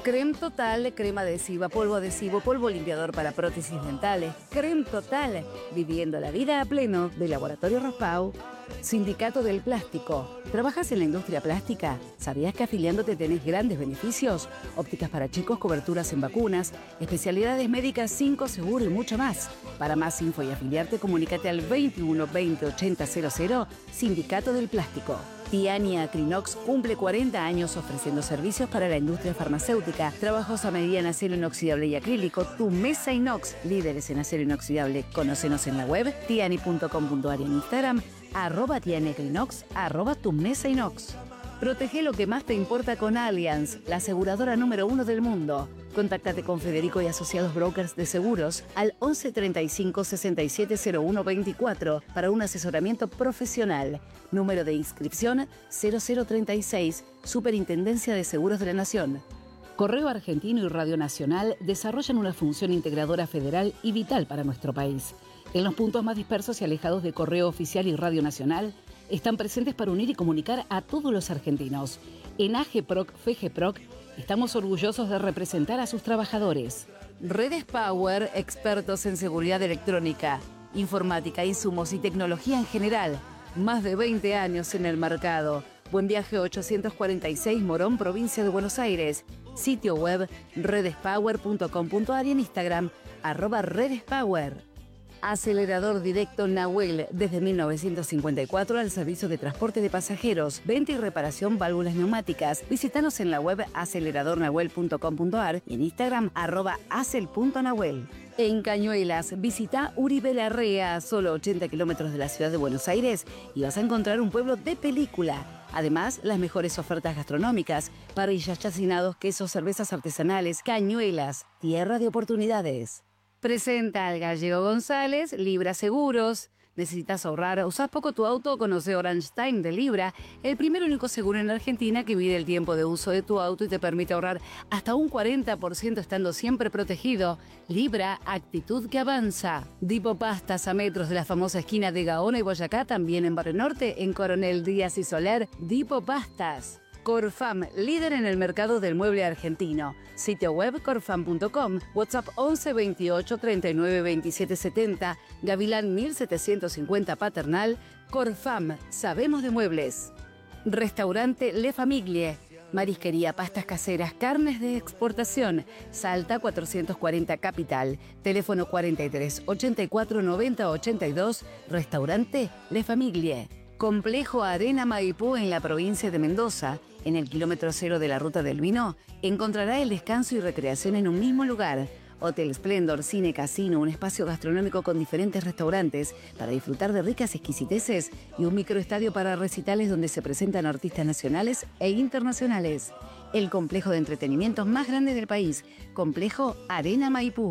Creme Total, crema adhesiva, polvo adhesivo, polvo limpiador para prótesis dentales. Creme Total, viviendo la vida a pleno de Laboratorio Rospau. Sindicato del Plástico. ¿Trabajas en la industria plástica? ¿Sabías que afiliándote tenés grandes beneficios? Ópticas para chicos, coberturas en vacunas, especialidades médicas, cinco seguro y mucho más. Para más info y afiliarte, comunícate al veintiuno veinte ochenta cero cero, Sindicato del Plástico. Tiani Acrinox cumple cuarenta años ofreciendo servicios para la industria farmacéutica, trabajos a medida en acero inoxidable y acrílico, tu mesa inox, líderes en acero inoxidable. Conócenos en la web tiani punto com punto ar y en Instagram, arroba Tiani Acrinox, arroba tu mesa inox. Protege lo que más te importa con Allianz, la aseguradora número uno del mundo. Contáctate con Federico y Asociados Brokers de Seguros al once treinta y cinco sesenta y siete cero uno veinticuatro para un asesoramiento profesional. Número de inscripción cero cero treinta y seis, Superintendencia de Seguros de la Nación. Correo Argentino y Radio Nacional desarrollan una función integradora federal y vital para nuestro país. En los puntos más dispersos y alejados de Correo Oficial y Radio Nacional, están presentes para unir y comunicar a todos los argentinos. En AGEPROC, FEGEPROC, estamos orgullosos de representar a sus trabajadores. Redes Power, expertos en seguridad electrónica, informática, insumos y tecnología en general. Más de veinte años en el mercado. Buen Viaje ochocientos cuarenta y seis, Morón, provincia de Buenos Aires. Sitio web redespower punto com punto ar y en Instagram, arroba redespower. Acelerador Directo Nahuel, desde mil novecientos cincuenta y cuatro al servicio de transporte de pasajeros, venta y reparación válvulas neumáticas. Visítanos en la web acelerador nahuel punto com punto ar y en Instagram arroba acel punto nahuel. En Cañuelas, visita Uribe Larrea, solo ochenta kilómetros de la ciudad de Buenos Aires, y vas a encontrar un pueblo de película. Además, las mejores ofertas gastronómicas, parrillas, chacinados, quesos, cervezas artesanales. Cañuelas, tierra de oportunidades. Presenta al Gallego González, Libra Seguros. ¿Necesitas ahorrar? ¿Usás poco tu auto? Conoce Orange Time de Libra, el primer único seguro en Argentina que mide el tiempo de uso de tu auto y te permite ahorrar hasta un cuarenta por ciento estando siempre protegido. Libra, actitud que avanza. Dipo Pastas, a metros de la famosa esquina de Gaona y Boyacá, también en Barrio Norte, en Coronel Díaz y Soler. Dipo Pastas. Corfam, líder en el mercado del mueble argentino. Sitio web corfam punto com, WhatsApp once veintiocho treinta y nueve veintisiete setenta, Gavilán mil setecientos cincuenta Paternal. Corfam, sabemos de muebles. Restaurante Le Famiglie, marisquería, pastas caseras, carnes de exportación. Salta cuatrocientos cuarenta Capital, teléfono cuarenta y tres ochenta y cuatro noventa ochenta y dos, Restaurante Le Famiglie. Complejo Arena Maipú en la provincia de Mendoza. En el kilómetro cero de la Ruta del Vino, encontrará el descanso y recreación en un mismo lugar. Hotel Splendor, cine, casino, un espacio gastronómico con diferentes restaurantes para disfrutar de ricas exquisiteces y un microestadio para recitales donde se presentan artistas nacionales e internacionales. El complejo de entretenimientos más grande del país, Complejo Arena Maipú.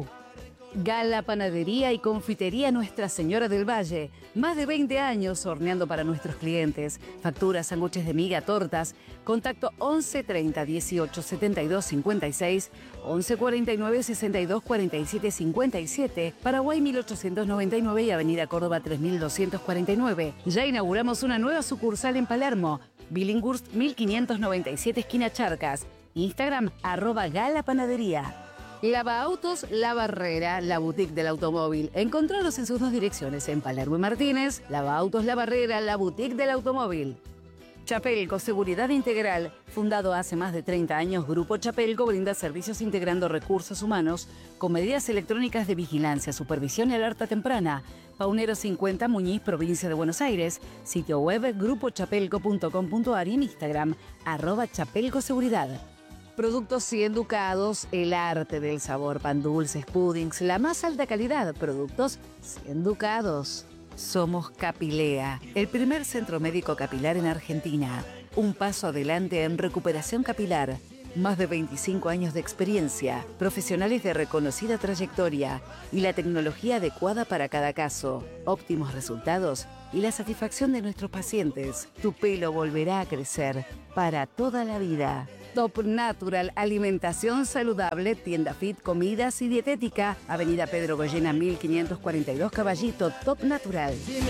Gala Panadería y Confitería Nuestra Señora del Valle. Más de veinte años horneando para nuestros clientes. Facturas, sándwiches de miga, tortas. Contacto once treinta dieciocho setenta y dos cincuenta y seis, once cuarenta y nueve sesenta y dos cuarenta y siete cincuenta y siete, Paraguay mil ochocientos noventa y nueve y Avenida Córdoba tres mil doscientos cuarenta y nueve. Ya inauguramos una nueva sucursal en Palermo. Billinghurst mil quinientos noventa y siete, esquina Charcas. Instagram, arroba Gala Panadería. Lava Autos La Barrera, la boutique del automóvil. Encontraros en sus dos direcciones, en Palermo y Martínez. Lava Autos La Barrera, la boutique del automóvil. Chapelco, seguridad integral. Fundado hace más de treinta años, Grupo Chapelco brinda servicios integrando recursos humanos con medidas electrónicas de vigilancia, supervisión y alerta temprana. Paunero cincuenta, Muñiz, provincia de Buenos Aires. Sitio web grupo chapelco punto com punto ar y en Instagram, arroba Chapelco Seguridad. Productos cien Ducados, el arte del sabor, pan dulces, puddings, la más alta calidad. Productos cien Ducados. Somos Capilea, el primer centro médico capilar en Argentina. Un paso adelante en recuperación capilar. Más de veinticinco años de experiencia, profesionales de reconocida trayectoria y la tecnología adecuada para cada caso. Óptimos resultados y la satisfacción de nuestros pacientes. Tu pelo volverá a crecer para toda la vida. Top Natural, alimentación saludable, tienda fit, comidas y dietética. Avenida Pedro Goyena mil quinientos cuarenta y dos, Caballito. Top Natural.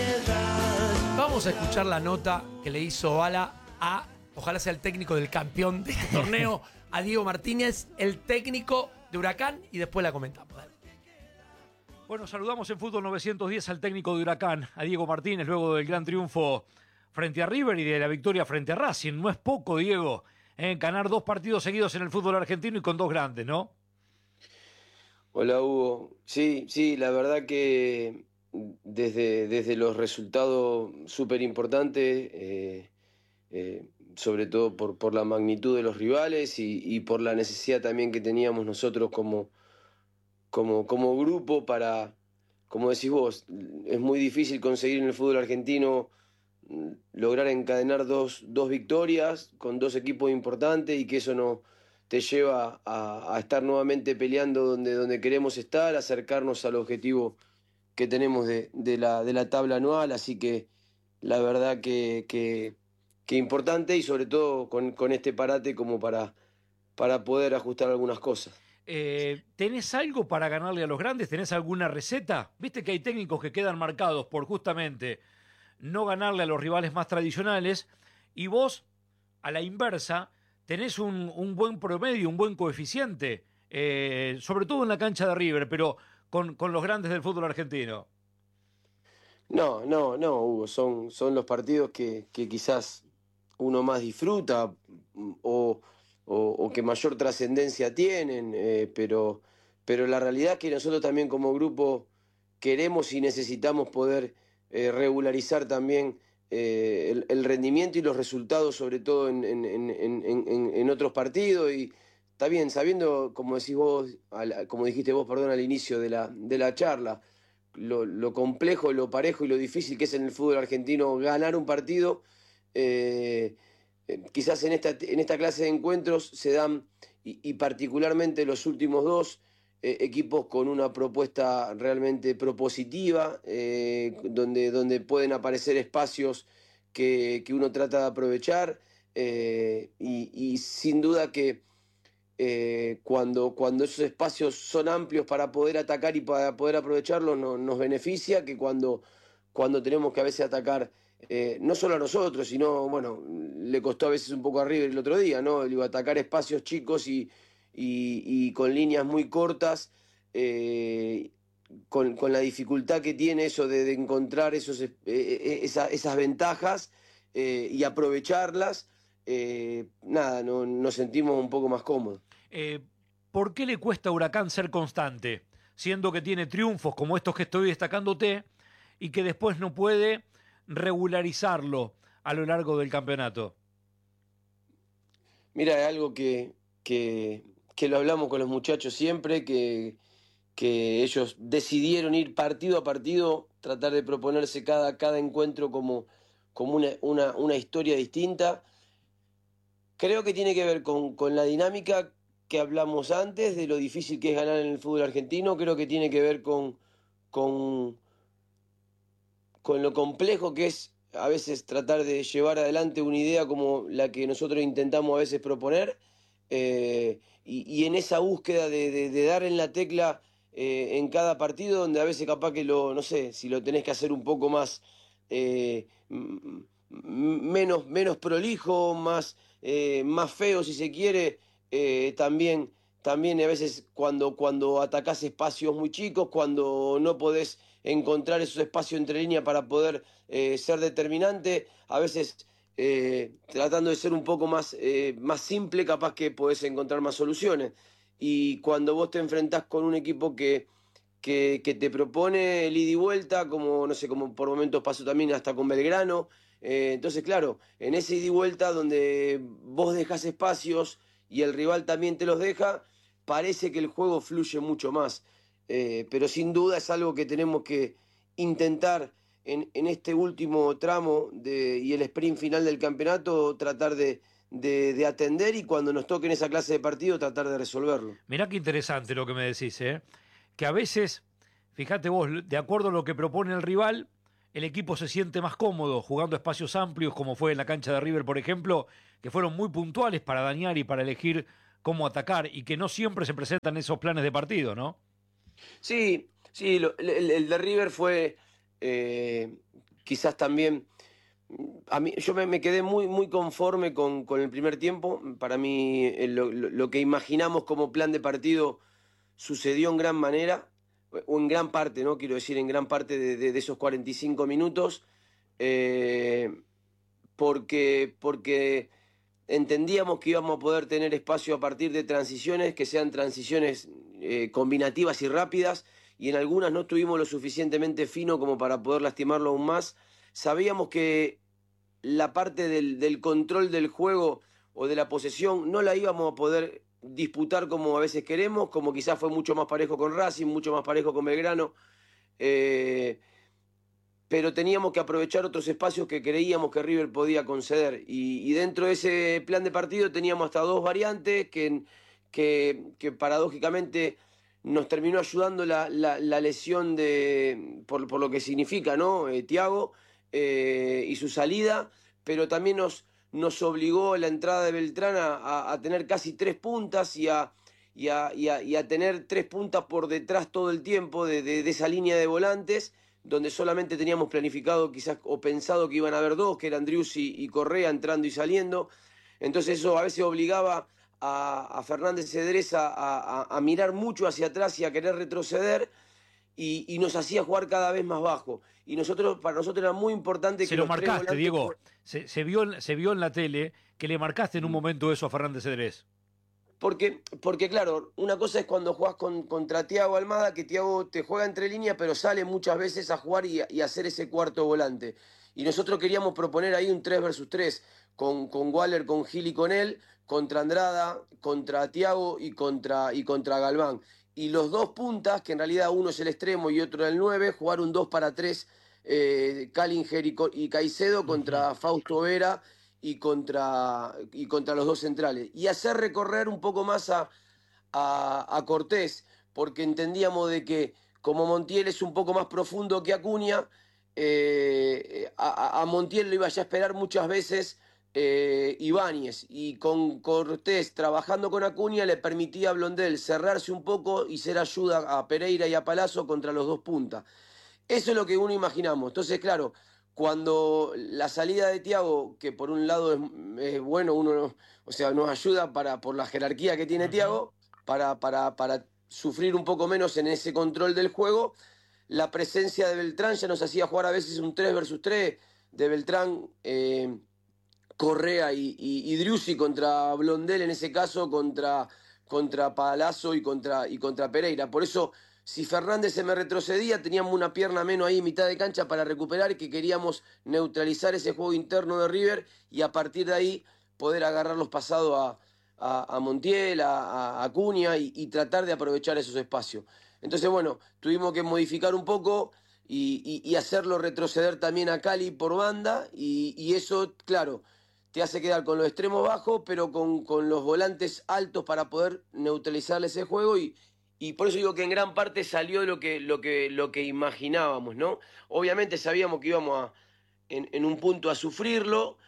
Vamos a escuchar la nota que le hizo Bala a, ojalá sea el técnico del campeón de este torneo, a Diego Martínez, el técnico de Huracán, y después la comentamos. Dale. Bueno, saludamos en Fútbol novecientos diez al técnico de Huracán, a Diego Martínez, luego del gran triunfo frente a River y de la victoria frente a Racing. No es poco, Diego, en ganar dos partidos seguidos en el fútbol argentino y con dos grandes, ¿no? Hola, Hugo. Sí, sí, la verdad que desde, desde los resultados súper importantes, eh, eh, sobre todo por, por la magnitud de los rivales y, y por la necesidad también que teníamos nosotros como, como, como grupo para, como decís vos, es muy difícil conseguir en el fútbol argentino lograr encadenar dos, dos victorias con dos equipos importantes y que eso no te lleva a, a estar nuevamente peleando donde, donde queremos estar, acercarnos al objetivo que tenemos de, de, la, de la tabla anual, así que la verdad que, que, que importante y sobre todo con, con este parate como para, para poder ajustar algunas cosas. Eh, ¿Tenés algo para ganarle a los grandes? ¿Tenés alguna receta? Viste que hay técnicos que quedan marcados por justamente no ganarle a los rivales más tradicionales y vos, a la inversa, tenés un, un buen promedio, un buen coeficiente, eh, sobre todo en la cancha de River, pero con, con los grandes del fútbol argentino. No, no, no, Hugo, son, son los partidos que, que quizás uno más disfruta o, o, o que mayor trascendencia tienen, eh, pero, pero la realidad es que nosotros también como grupo queremos y necesitamos poder eh, regularizar también Eh, el, el rendimiento y los resultados, sobre todo en, en, en, en, en otros partidos. Y está bien, sabiendo, como decís vos, al, como dijiste vos, perdón, al inicio de la, de la charla, lo, lo complejo, lo parejo y lo difícil que es en el fútbol argentino ganar un partido. Eh, eh, quizás en esta, en esta clase de encuentros se dan, y, y particularmente los últimos dos, Eh, equipos con una propuesta realmente propositiva, eh, donde, donde pueden aparecer espacios que, que uno trata de aprovechar, eh, y, y sin duda que eh, cuando, cuando esos espacios son amplios para poder atacar y para poder aprovecharlos, no, nos beneficia, que cuando, cuando tenemos que a veces atacar, eh, no solo a nosotros, sino, bueno, le costó a veces un poco a River el otro día, ¿no? Digo, atacar espacios chicos y Y, y con líneas muy cortas, eh, con, con la dificultad que tiene eso de, de encontrar esos, eh, esa, esas ventajas eh, y aprovecharlas, eh, nada, no, nos sentimos un poco más cómodos. Eh, ¿Por qué le cuesta a Huracán ser constante, siendo que tiene triunfos como estos que estoy destacándote y que después no puede regularizarlo a lo largo del campeonato? Mira, es algo que... que que lo hablamos con los muchachos siempre, que, que ellos decidieron ir partido a partido, tratar de proponerse cada, cada encuentro como, como una, una, una historia distinta. Creo que tiene que ver con, con la dinámica que hablamos antes, de lo difícil que es ganar en el fútbol argentino. Creo que tiene que ver con, con, con lo complejo que es a veces tratar de llevar adelante una idea como la que nosotros intentamos a veces proponer. Eh, y, y en esa búsqueda de, de, de dar en la tecla eh, en cada partido, donde a veces capaz que lo, no sé, si lo tenés que hacer un poco más, eh, menos, menos prolijo, más, eh, más feo si se quiere, eh, también, también a veces cuando, cuando atacás espacios muy chicos, cuando no podés encontrar esos espacios entre líneas para poder eh, ser determinante, a veces... Eh, tratando de ser un poco más, eh, más simple, capaz que podés encontrar más soluciones. Y cuando vos te enfrentás con un equipo que, que, que te propone el ida y vuelta, como no sé, como por momentos pasó también hasta con Belgrano, eh, entonces claro, en ese ida y vuelta donde vos dejás espacios y el rival también te los deja, parece que el juego fluye mucho más. Eh, pero sin duda es algo que tenemos que intentar En, en este último tramo de, y el sprint final del campeonato, tratar de, de, de atender, y cuando nos toque en esa clase de partido, tratar de resolverlo. Mirá qué interesante lo que me decís, ¿eh? Que a veces, fíjate vos, de acuerdo a lo que propone el rival, el equipo se siente más cómodo jugando espacios amplios, como fue en la cancha de River, por ejemplo, que fueron muy puntuales para dañar y para elegir cómo atacar, y que no siempre se presentan esos planes de partido, ¿no? Sí, sí, lo, el, el de River fue... Eh, quizás también a mí, yo me, me quedé muy, muy conforme con, con el primer tiempo. Para mí, eh, lo, lo- lo que imaginamos como plan de partido sucedió en gran manera, o en gran parte, ¿no? Quiero decir, en gran parte de, de- de esos cuarenta y cinco minutos, eh, porque, porque entendíamos que íbamos a poder tener espacio a partir de transiciones, que sean transiciones eh, combinativas y rápidas, y en algunas no estuvimos lo suficientemente fino como para poder lastimarlo aún más. Sabíamos que la parte del, del control del juego o de la posesión no la íbamos a poder disputar como a veces queremos, como quizás fue mucho más parejo con Racing, mucho más parejo con Belgrano, eh, pero teníamos que aprovechar otros espacios que creíamos que River podía conceder. Y, y dentro de ese plan de partido teníamos hasta dos variantes que, que, que paradójicamente nos terminó ayudando la, la- la lesión de, por, por lo que significa, ¿no? Eh, Thiago eh, y su salida, pero también nos, nos obligó la entrada de Beltrán a, a- a tener casi tres puntas y a, y a- y a- y a tener tres puntas por detrás todo el tiempo de, de- de esa línea de volantes, donde solamente teníamos planificado quizás o pensado que iban a haber dos, que eran Driussi y, y Correa entrando y saliendo. Entonces eso a veces obligaba a, a Fernández Cedresa a, a- a mirar mucho hacia atrás y a querer retroceder y, y nos hacía jugar cada vez más bajo. Y nosotros, para nosotros era muy importante Se que lo los tres marcaste, volantes... Diego. Se, se vio, en- se vio en la tele que le marcaste en un momento eso a Fernández Cedrés. Porque, porque claro, una cosa es cuando jugás con, contra Thiago Almada, que Thiago te juega entre líneas, pero sale muchas veces a jugar y, a- y a hacer ese cuarto volante. Y nosotros queríamos proponer ahí un tres versus tres, con, con Waller, con Gil y con él, contra Andrada, contra Thiago y contra, y contra Galván. Y los dos puntas, que en realidad uno es el extremo y otro el nueve, jugar un dos para tres, eh, Callinger y, Co- y Caicedo contra Fausto Vera y contra, y contra los dos centrales. Y hacer recorrer un poco más a, a, a Cortés, porque entendíamos de que como Montiel es un poco más profundo que Acuña, eh, a, a Montiel lo iba ya a esperar muchas veces eh, Ibáñez, y con Cortés trabajando con Acuña le permitía a Blondel cerrarse un poco y ser ayuda a Pereira y a Palazzo contra los dos puntas. Eso es lo que uno imaginamos. Entonces, claro, cuando la salida de Thiago, que por un lado es, es bueno, uno, no- o sea, nos ayuda para, por la jerarquía que tiene Thiago, para, para, para sufrir un poco menos en ese control del juego, la presencia de Beltrán ya nos hacía jugar a veces un tres versus tres de Beltrán, eh, Correa y, y, y Driussi contra Blondel, en ese caso contra, contra Palazzo y contra, y contra Pereira. Por eso, si Fernández se me retrocedía, teníamos una pierna menos ahí en mitad de cancha para recuperar, y que queríamos neutralizar ese juego interno de River y a partir de ahí poder agarrar los pasados a, a, a Montiel, a, a Acuña y, y tratar de aprovechar esos espacios. Entonces, bueno, tuvimos que modificar un poco y, y- y hacerlo retroceder también a Cali por banda, y, y eso, claro, te hace quedar con los extremos bajos, pero con, con los volantes altos para poder neutralizar ese juego, y, y por eso digo que en gran parte salió lo que, lo que, lo que imaginábamos, ¿no? Obviamente sabíamos que íbamos a, en, en un punto a sufrirlo,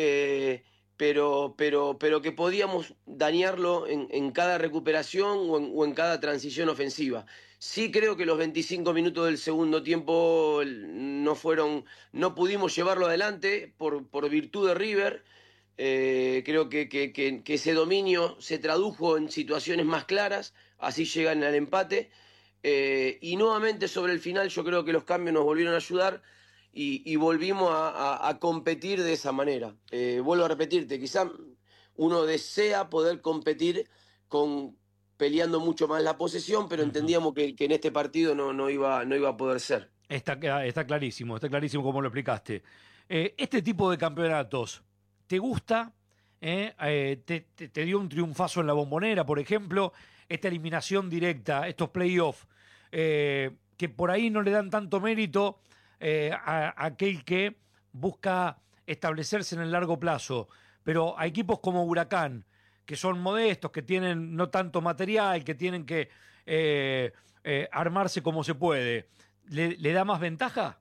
eh, pero, pero, pero que podíamos dañarlo en, en cada recuperación o en, o en cada transición ofensiva. Sí creo que los veinticinco minutos del segundo tiempo no fueron, no pudimos llevarlo adelante por, por virtud de River. Eh, creo que, que- que- que ese dominio se tradujo en situaciones más claras, así llegan al empate. Eh, y nuevamente sobre el final yo creo que los cambios nos volvieron a ayudar y, y volvimos a, a- a competir de esa manera. Eh, vuelvo a repetirte, quizá uno desea poder competir con peleando mucho más la posesión, pero entendíamos que, que en este partido no, no, iba, no iba a poder ser. Está, cla- está clarísimo, está clarísimo como lo explicaste. Eh, este tipo de campeonatos, ¿te gusta? ¿Eh? Eh, te, te- te dio un triunfazo en la Bombonera, por ejemplo? Esta eliminación directa, estos playoffs, eh, que por ahí no le dan tanto mérito eh, a, a aquel que busca establecerse en el largo plazo. Pero a equipos como Huracán, que son modestos, que tienen no tanto material, que tienen que eh, eh, armarse como se puede, ¿le, le da más ventaja?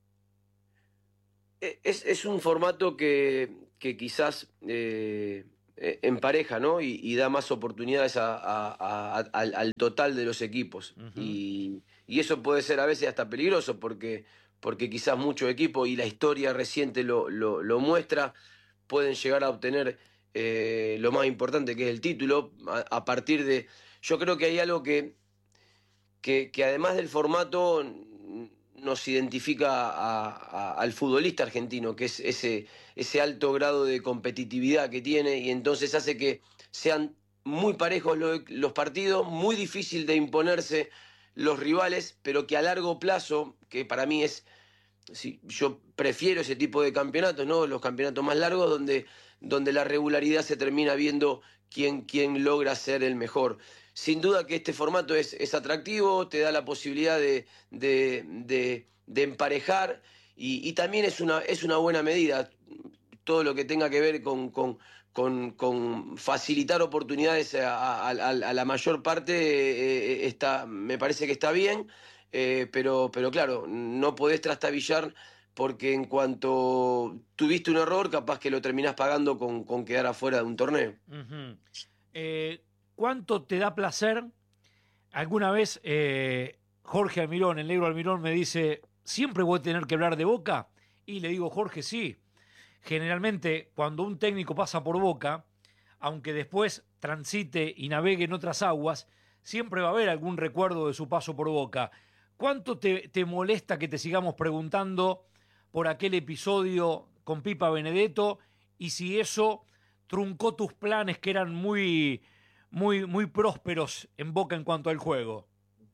Eh, Es, es un formato que, que quizás eh, eh, empareja, ¿no? Y, y da más oportunidades a- a- a- al, al total de los equipos. y, y eso puede ser a veces hasta peligroso, porque, porque quizás muchos equipos, y la historia reciente lo, lo, lo muestra, pueden llegar a obtener eh, lo más importante, que es el título, a, a partir de... Yo creo que hay algo que, que, que además del formato nos identifica a, a, al futbolista argentino, que es ese, ese alto grado de competitividad que tiene, y entonces hace que sean muy parejos lo, los partidos, muy difícil de imponerse los rivales, pero que a largo plazo, que para mí es, sí, yo prefiero ese tipo de campeonatos, ¿no? Los campeonatos más largos donde, donde la regularidad se termina viendo quién, quién logra ser el mejor. Sin duda que este formato es, es atractivo, te da la posibilidad de, de, de, de emparejar y, y también es una, es una buena medida. Todo lo que tenga que ver con, con, con, con facilitar oportunidades a, a, a, a la mayor parte eh, está, me parece que está bien, eh, pero, pero claro, no podés trastabillar porque en cuanto tuviste un error, capaz que lo terminás pagando con, con quedar afuera de un torneo. Uh-huh. eh... ¿Cuánto te da placer? Alguna vez eh, Jorge Almirón, el negro Almirón, me dice, ¿siempre voy a tener que hablar de Boca? Y le digo, Jorge, sí. Generalmente, cuando un técnico pasa por Boca, aunque después transite y navegue en otras aguas, siempre va a haber algún recuerdo de su paso por Boca. ¿Cuánto te, te molesta que te sigamos preguntando por aquel episodio con Pipa Benedetto? Y si eso truncó tus planes que eran muy... Muy, muy prósperos en Boca en cuanto al juego.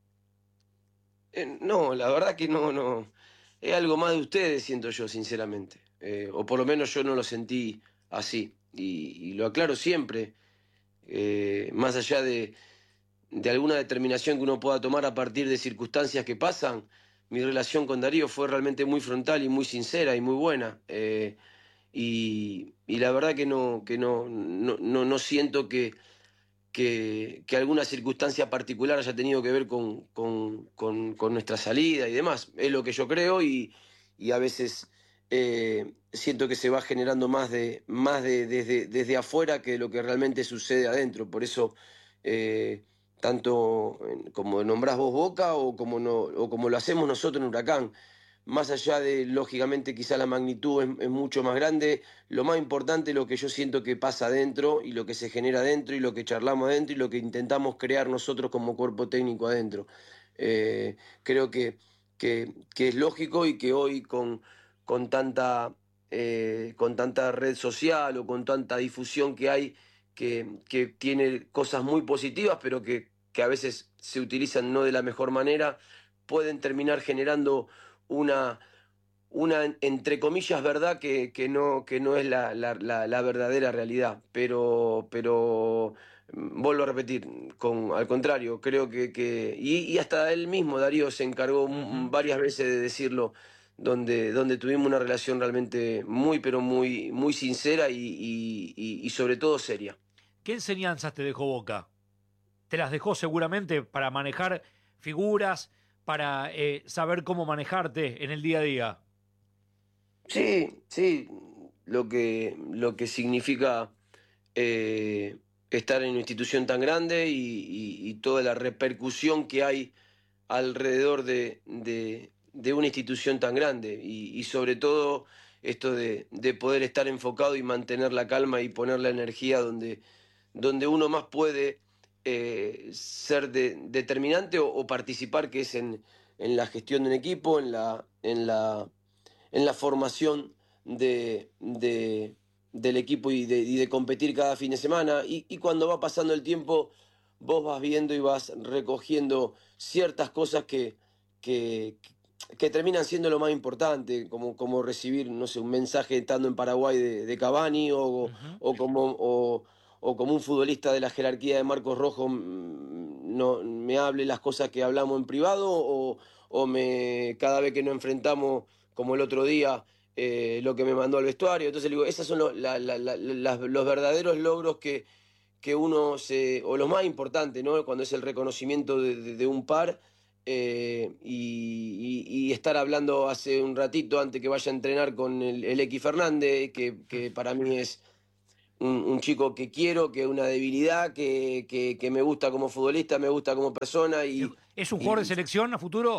Eh, no, la verdad que no, no. Es algo más de ustedes, siento yo, sinceramente. Eh, o por lo menos yo no lo sentí así. Y, y lo aclaro siempre. Eh, más allá de, de alguna determinación que uno pueda tomar a partir de circunstancias que pasan, mi relación con Darío fue realmente muy frontal y muy sincera y muy buena. Eh, y, y la verdad que no, que no, no, no, no siento que. Que, que alguna circunstancia particular haya tenido que ver con, con, con, con nuestra salida y demás. Es lo que yo creo y, y a veces eh, siento que se va generando más, de, más de, desde, desde afuera que lo que realmente sucede adentro. Por eso, eh, tanto como nombrás vos Boca o como, no, o como lo hacemos nosotros en Huracán, más allá de, lógicamente, quizá la magnitud es, es mucho más grande, lo más importante es lo que yo siento que pasa adentro y lo que se genera adentro y lo que charlamos adentro y lo que intentamos crear nosotros como cuerpo técnico adentro. Eh, creo que, que, que es lógico y que hoy con, con, tanta, eh, con tanta red social o con tanta difusión que hay, que, que tiene cosas muy positivas, pero que, que a veces se utilizan no de la mejor manera, pueden terminar generando una, una entre comillas, verdad que, que, no, que no es la, la, la, la verdadera realidad. Pero, pero vuelvo a repetir, con, al contrario, creo que... que y, y hasta él mismo, Darío, se encargó uh-huh. varias veces de decirlo, donde, donde tuvimos una relación realmente muy, pero muy, muy sincera y, y, y, y sobre todo seria. ¿Qué enseñanzas te dejó Boca? Te las dejó seguramente para manejar figuras, para eh, saber cómo manejarte en el día a día. Sí, sí, lo que, lo que significa eh, estar en una institución tan grande y, y, y toda la repercusión que hay alrededor de, de, de una institución tan grande y, y sobre todo esto de, de poder estar enfocado y mantener la calma y poner la energía donde, donde uno más puede Eh, ser de, determinante o, o participar, que es en, en la gestión de un equipo, en la, en la, en la formación de, de, del equipo y de, y de competir cada fin de semana. Y, y cuando va pasando el tiempo, vos vas viendo y vas recogiendo ciertas cosas que, que, que terminan siendo lo más importante, como, como recibir, no sé, un mensaje estando en Paraguay de, de Cavani o, uh-huh. o como... O, o como un futbolista de la jerarquía de Marcos Rojo no, me hable las cosas que hablamos en privado o, o me cada vez que nos enfrentamos, como el otro día, eh, lo que me mandó al vestuario. Entonces le digo, esos son lo, la, la, la, la, los verdaderos logros que, que uno se... o los más importantes, ¿no? Cuando es el reconocimiento de, de, de un par eh, y, y, y estar hablando hace un ratito antes que vaya a entrenar con el, el X Fernández, que, que para mí es... Un, un chico que quiero, que es una debilidad, que, que, que me gusta como futbolista, me gusta como persona. Y, ¿Es un jugador y, de selección a futuro?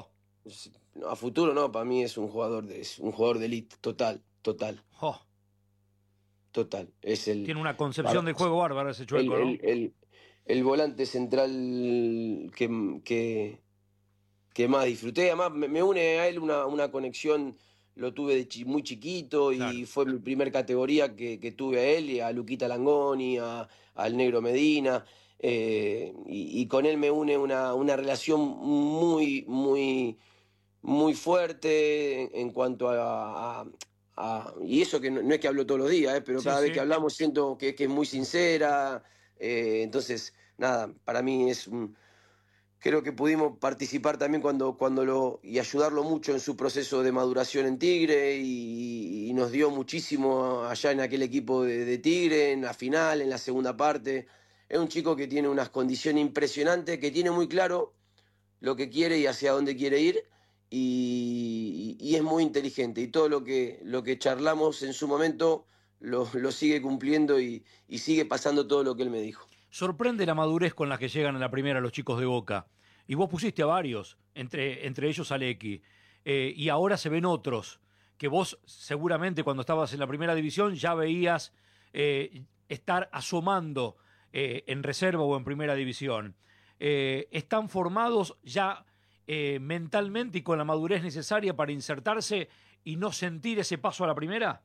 A futuro no, para mí es un jugador de, es un jugador de elite, total, total. Oh. Total. Es el, Tiene una concepción para, del juego bárbara ese Chueco, el, ¿no? El, el, el volante central que, que, que más disfruté. Además, me, me une a él una, una conexión, lo tuve de chi, muy chiquito y claro. Fue mi primer categoría que, que tuve a él, y a Luquita Langoni, a, al Negro Medina. Eh, y, y con él me une una, una relación muy, muy, muy fuerte en, en cuanto a... a Ah, y eso que no, no es que hablo todos los días, eh, pero sí, cada sí. vez que hablamos siento que, que es muy sincera. Eh, entonces, nada, para mí es un... Creo que pudimos participar también cuando, cuando lo... y ayudarlo mucho en su proceso de maduración en Tigre, y, y nos dio muchísimo allá en aquel equipo de, de Tigre, en la final, en la segunda parte. Es un chico que tiene unas condiciones impresionantes, que tiene muy claro lo que quiere y hacia dónde quiere ir. Y, y es muy inteligente, y todo lo que, lo que charlamos en su momento lo, lo sigue cumpliendo, y, y sigue pasando todo lo que él me dijo. Sorprende la madurez con la que llegan a la primera los chicos de Boca, y vos pusiste a varios, entre, entre ellos a Lequi, eh, y ahora se ven otros que vos seguramente cuando estabas en la primera división ya veías eh, estar asomando eh, en reserva o en primera división. Eh, están formados ya Eh, mentalmente y con la madurez necesaria para insertarse y no sentir ese paso a la primera?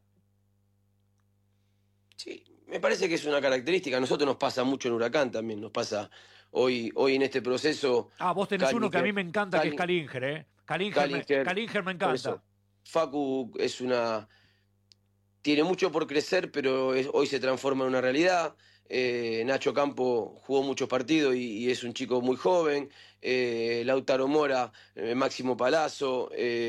Sí, me parece que es una característica. A nosotros nos pasa mucho en Huracán también, nos pasa hoy, hoy en este proceso. Ah, vos tenés Calinger, uno que a mí me encanta, Cali, que es Calinger, ¿eh? Calinger, Calinger, me, Calinger me encanta. Facu es una... Tiene mucho por crecer, pero es, hoy se transforma en una realidad. Eh, Nacho Campo jugó muchos partidos y, y es un chico muy joven. Eh, Lautaro Mora, eh, Máximo Palazzo,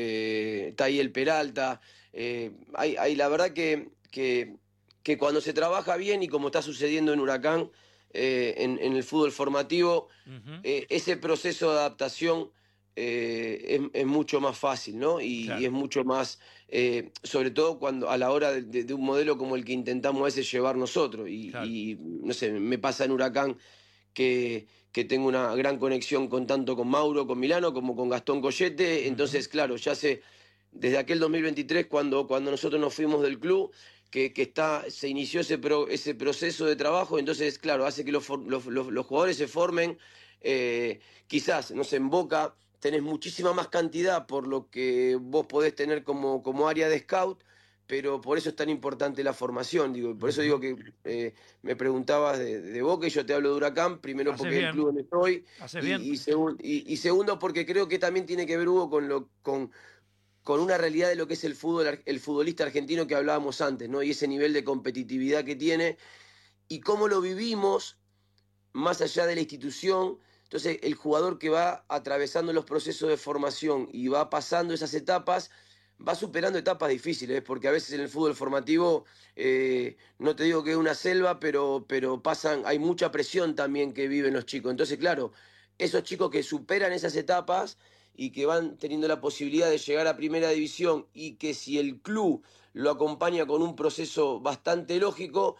eh, Tayel Peralta. Eh, hay, hay la verdad que, que, que cuando se trabaja bien, y como está sucediendo en Huracán, eh, en, en el fútbol formativo, uh-huh. eh, ese proceso de adaptación eh, es, es mucho más fácil, ¿no? Y, claro. y es mucho más, eh, sobre todo cuando a la hora de, de, de un modelo como el que intentamos a veces llevar nosotros. Y, claro. y no sé, me pasa en Huracán que, que tengo una gran conexión con tanto con Mauro, con Milano, como con Gastón Collete. Uh-huh. Entonces, claro, ya sé, desde aquel dos mil veintitrés, cuando, cuando nosotros nos fuimos del club, que, que está, se inició ese, pro, ese proceso de trabajo. Entonces, claro, hace que los, los, los, los jugadores se formen. Eh, quizás, no sé, en Boca tenés muchísima más cantidad por lo que vos podés tener como, como área de scout, pero por eso es tan importante la formación. Digo, por eso digo que eh, me preguntabas de, de Boca y yo te hablo de Huracán, primero Hace porque bien. es el club donde estoy, y, y, segun, y, y segundo porque creo que también tiene que ver, Hugo, con, lo, con, con una realidad de lo que es el fútbol, el futbolista argentino que hablábamos antes, ¿no? Y ese nivel de competitividad que tiene, y cómo lo vivimos más allá de la institución. Entonces, el jugador que va atravesando los procesos de formación y va pasando esas etapas, va superando etapas difíciles, porque a veces en el fútbol formativo, eh, no te digo que es una selva, pero, pero pasan, hay mucha presión también que viven los chicos. Entonces, claro, esos chicos que superan esas etapas y que van teniendo la posibilidad de llegar a primera división, y que si el club lo acompaña con un proceso bastante lógico,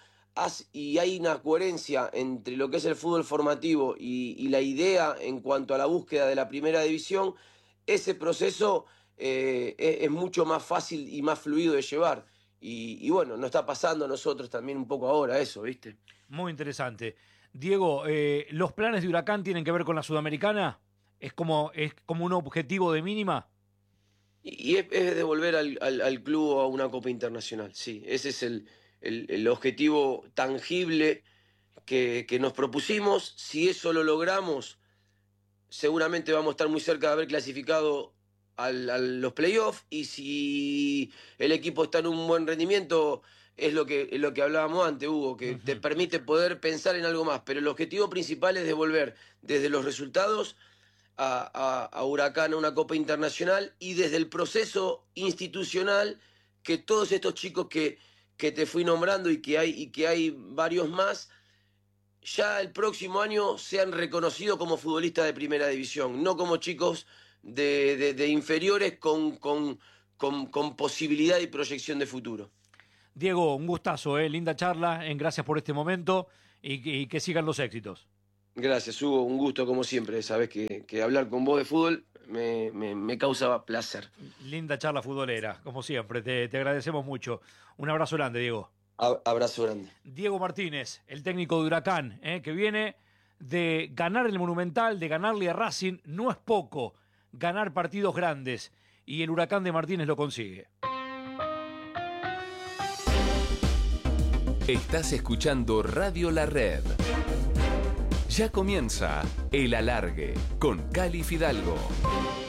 y hay una coherencia entre lo que es el fútbol formativo y, y la idea en cuanto a la búsqueda de la primera división, ese proceso eh, es, es mucho más fácil y más fluido de llevar. Y, y bueno, nos está pasando a nosotros también un poco ahora eso, ¿viste? Muy interesante. Diego, eh, ¿los planes de Huracán tienen que ver con la Sudamericana? ¿Es como, es como un objetivo de mínima? Y, y es, es devolver al, al, al club a una Copa Internacional, sí. Ese es el... El, el objetivo tangible que, que nos propusimos. Si eso lo logramos, seguramente vamos a estar muy cerca de haber clasificado al, a los playoffs, y si el equipo está en un buen rendimiento, es lo que, es lo que hablábamos antes, Hugo, que uh-huh. te permite poder pensar en algo más, pero el objetivo principal es devolver desde los resultados a, a, a Huracán a una Copa Internacional, y desde el proceso institucional, que todos estos chicos que que te fui nombrando y que hay y que hay varios más, ya el próximo año sean reconocidos como futbolistas de primera división, no como chicos de, de, de inferiores con, con, con, con posibilidad y proyección de futuro. Diego, un gustazo, ¿eh? Linda charla, en gracias por este momento, y, y que sigan los éxitos. Gracias, Hugo, un gusto como siempre. Sabés que, que hablar con vos de fútbol me, me, me causa placer. Linda charla futbolera, como siempre. Te, te agradecemos mucho. Un abrazo grande, Diego. A- abrazo grande. Diego Martínez, el técnico de Huracán, ¿eh? que viene de ganar el Monumental, de ganarle a Racing. No es poco ganar partidos grandes. Y el Huracán de Martínez lo consigue. Estás escuchando Radio La Red. Ya comienza El Alargue con Cali Fidalgo.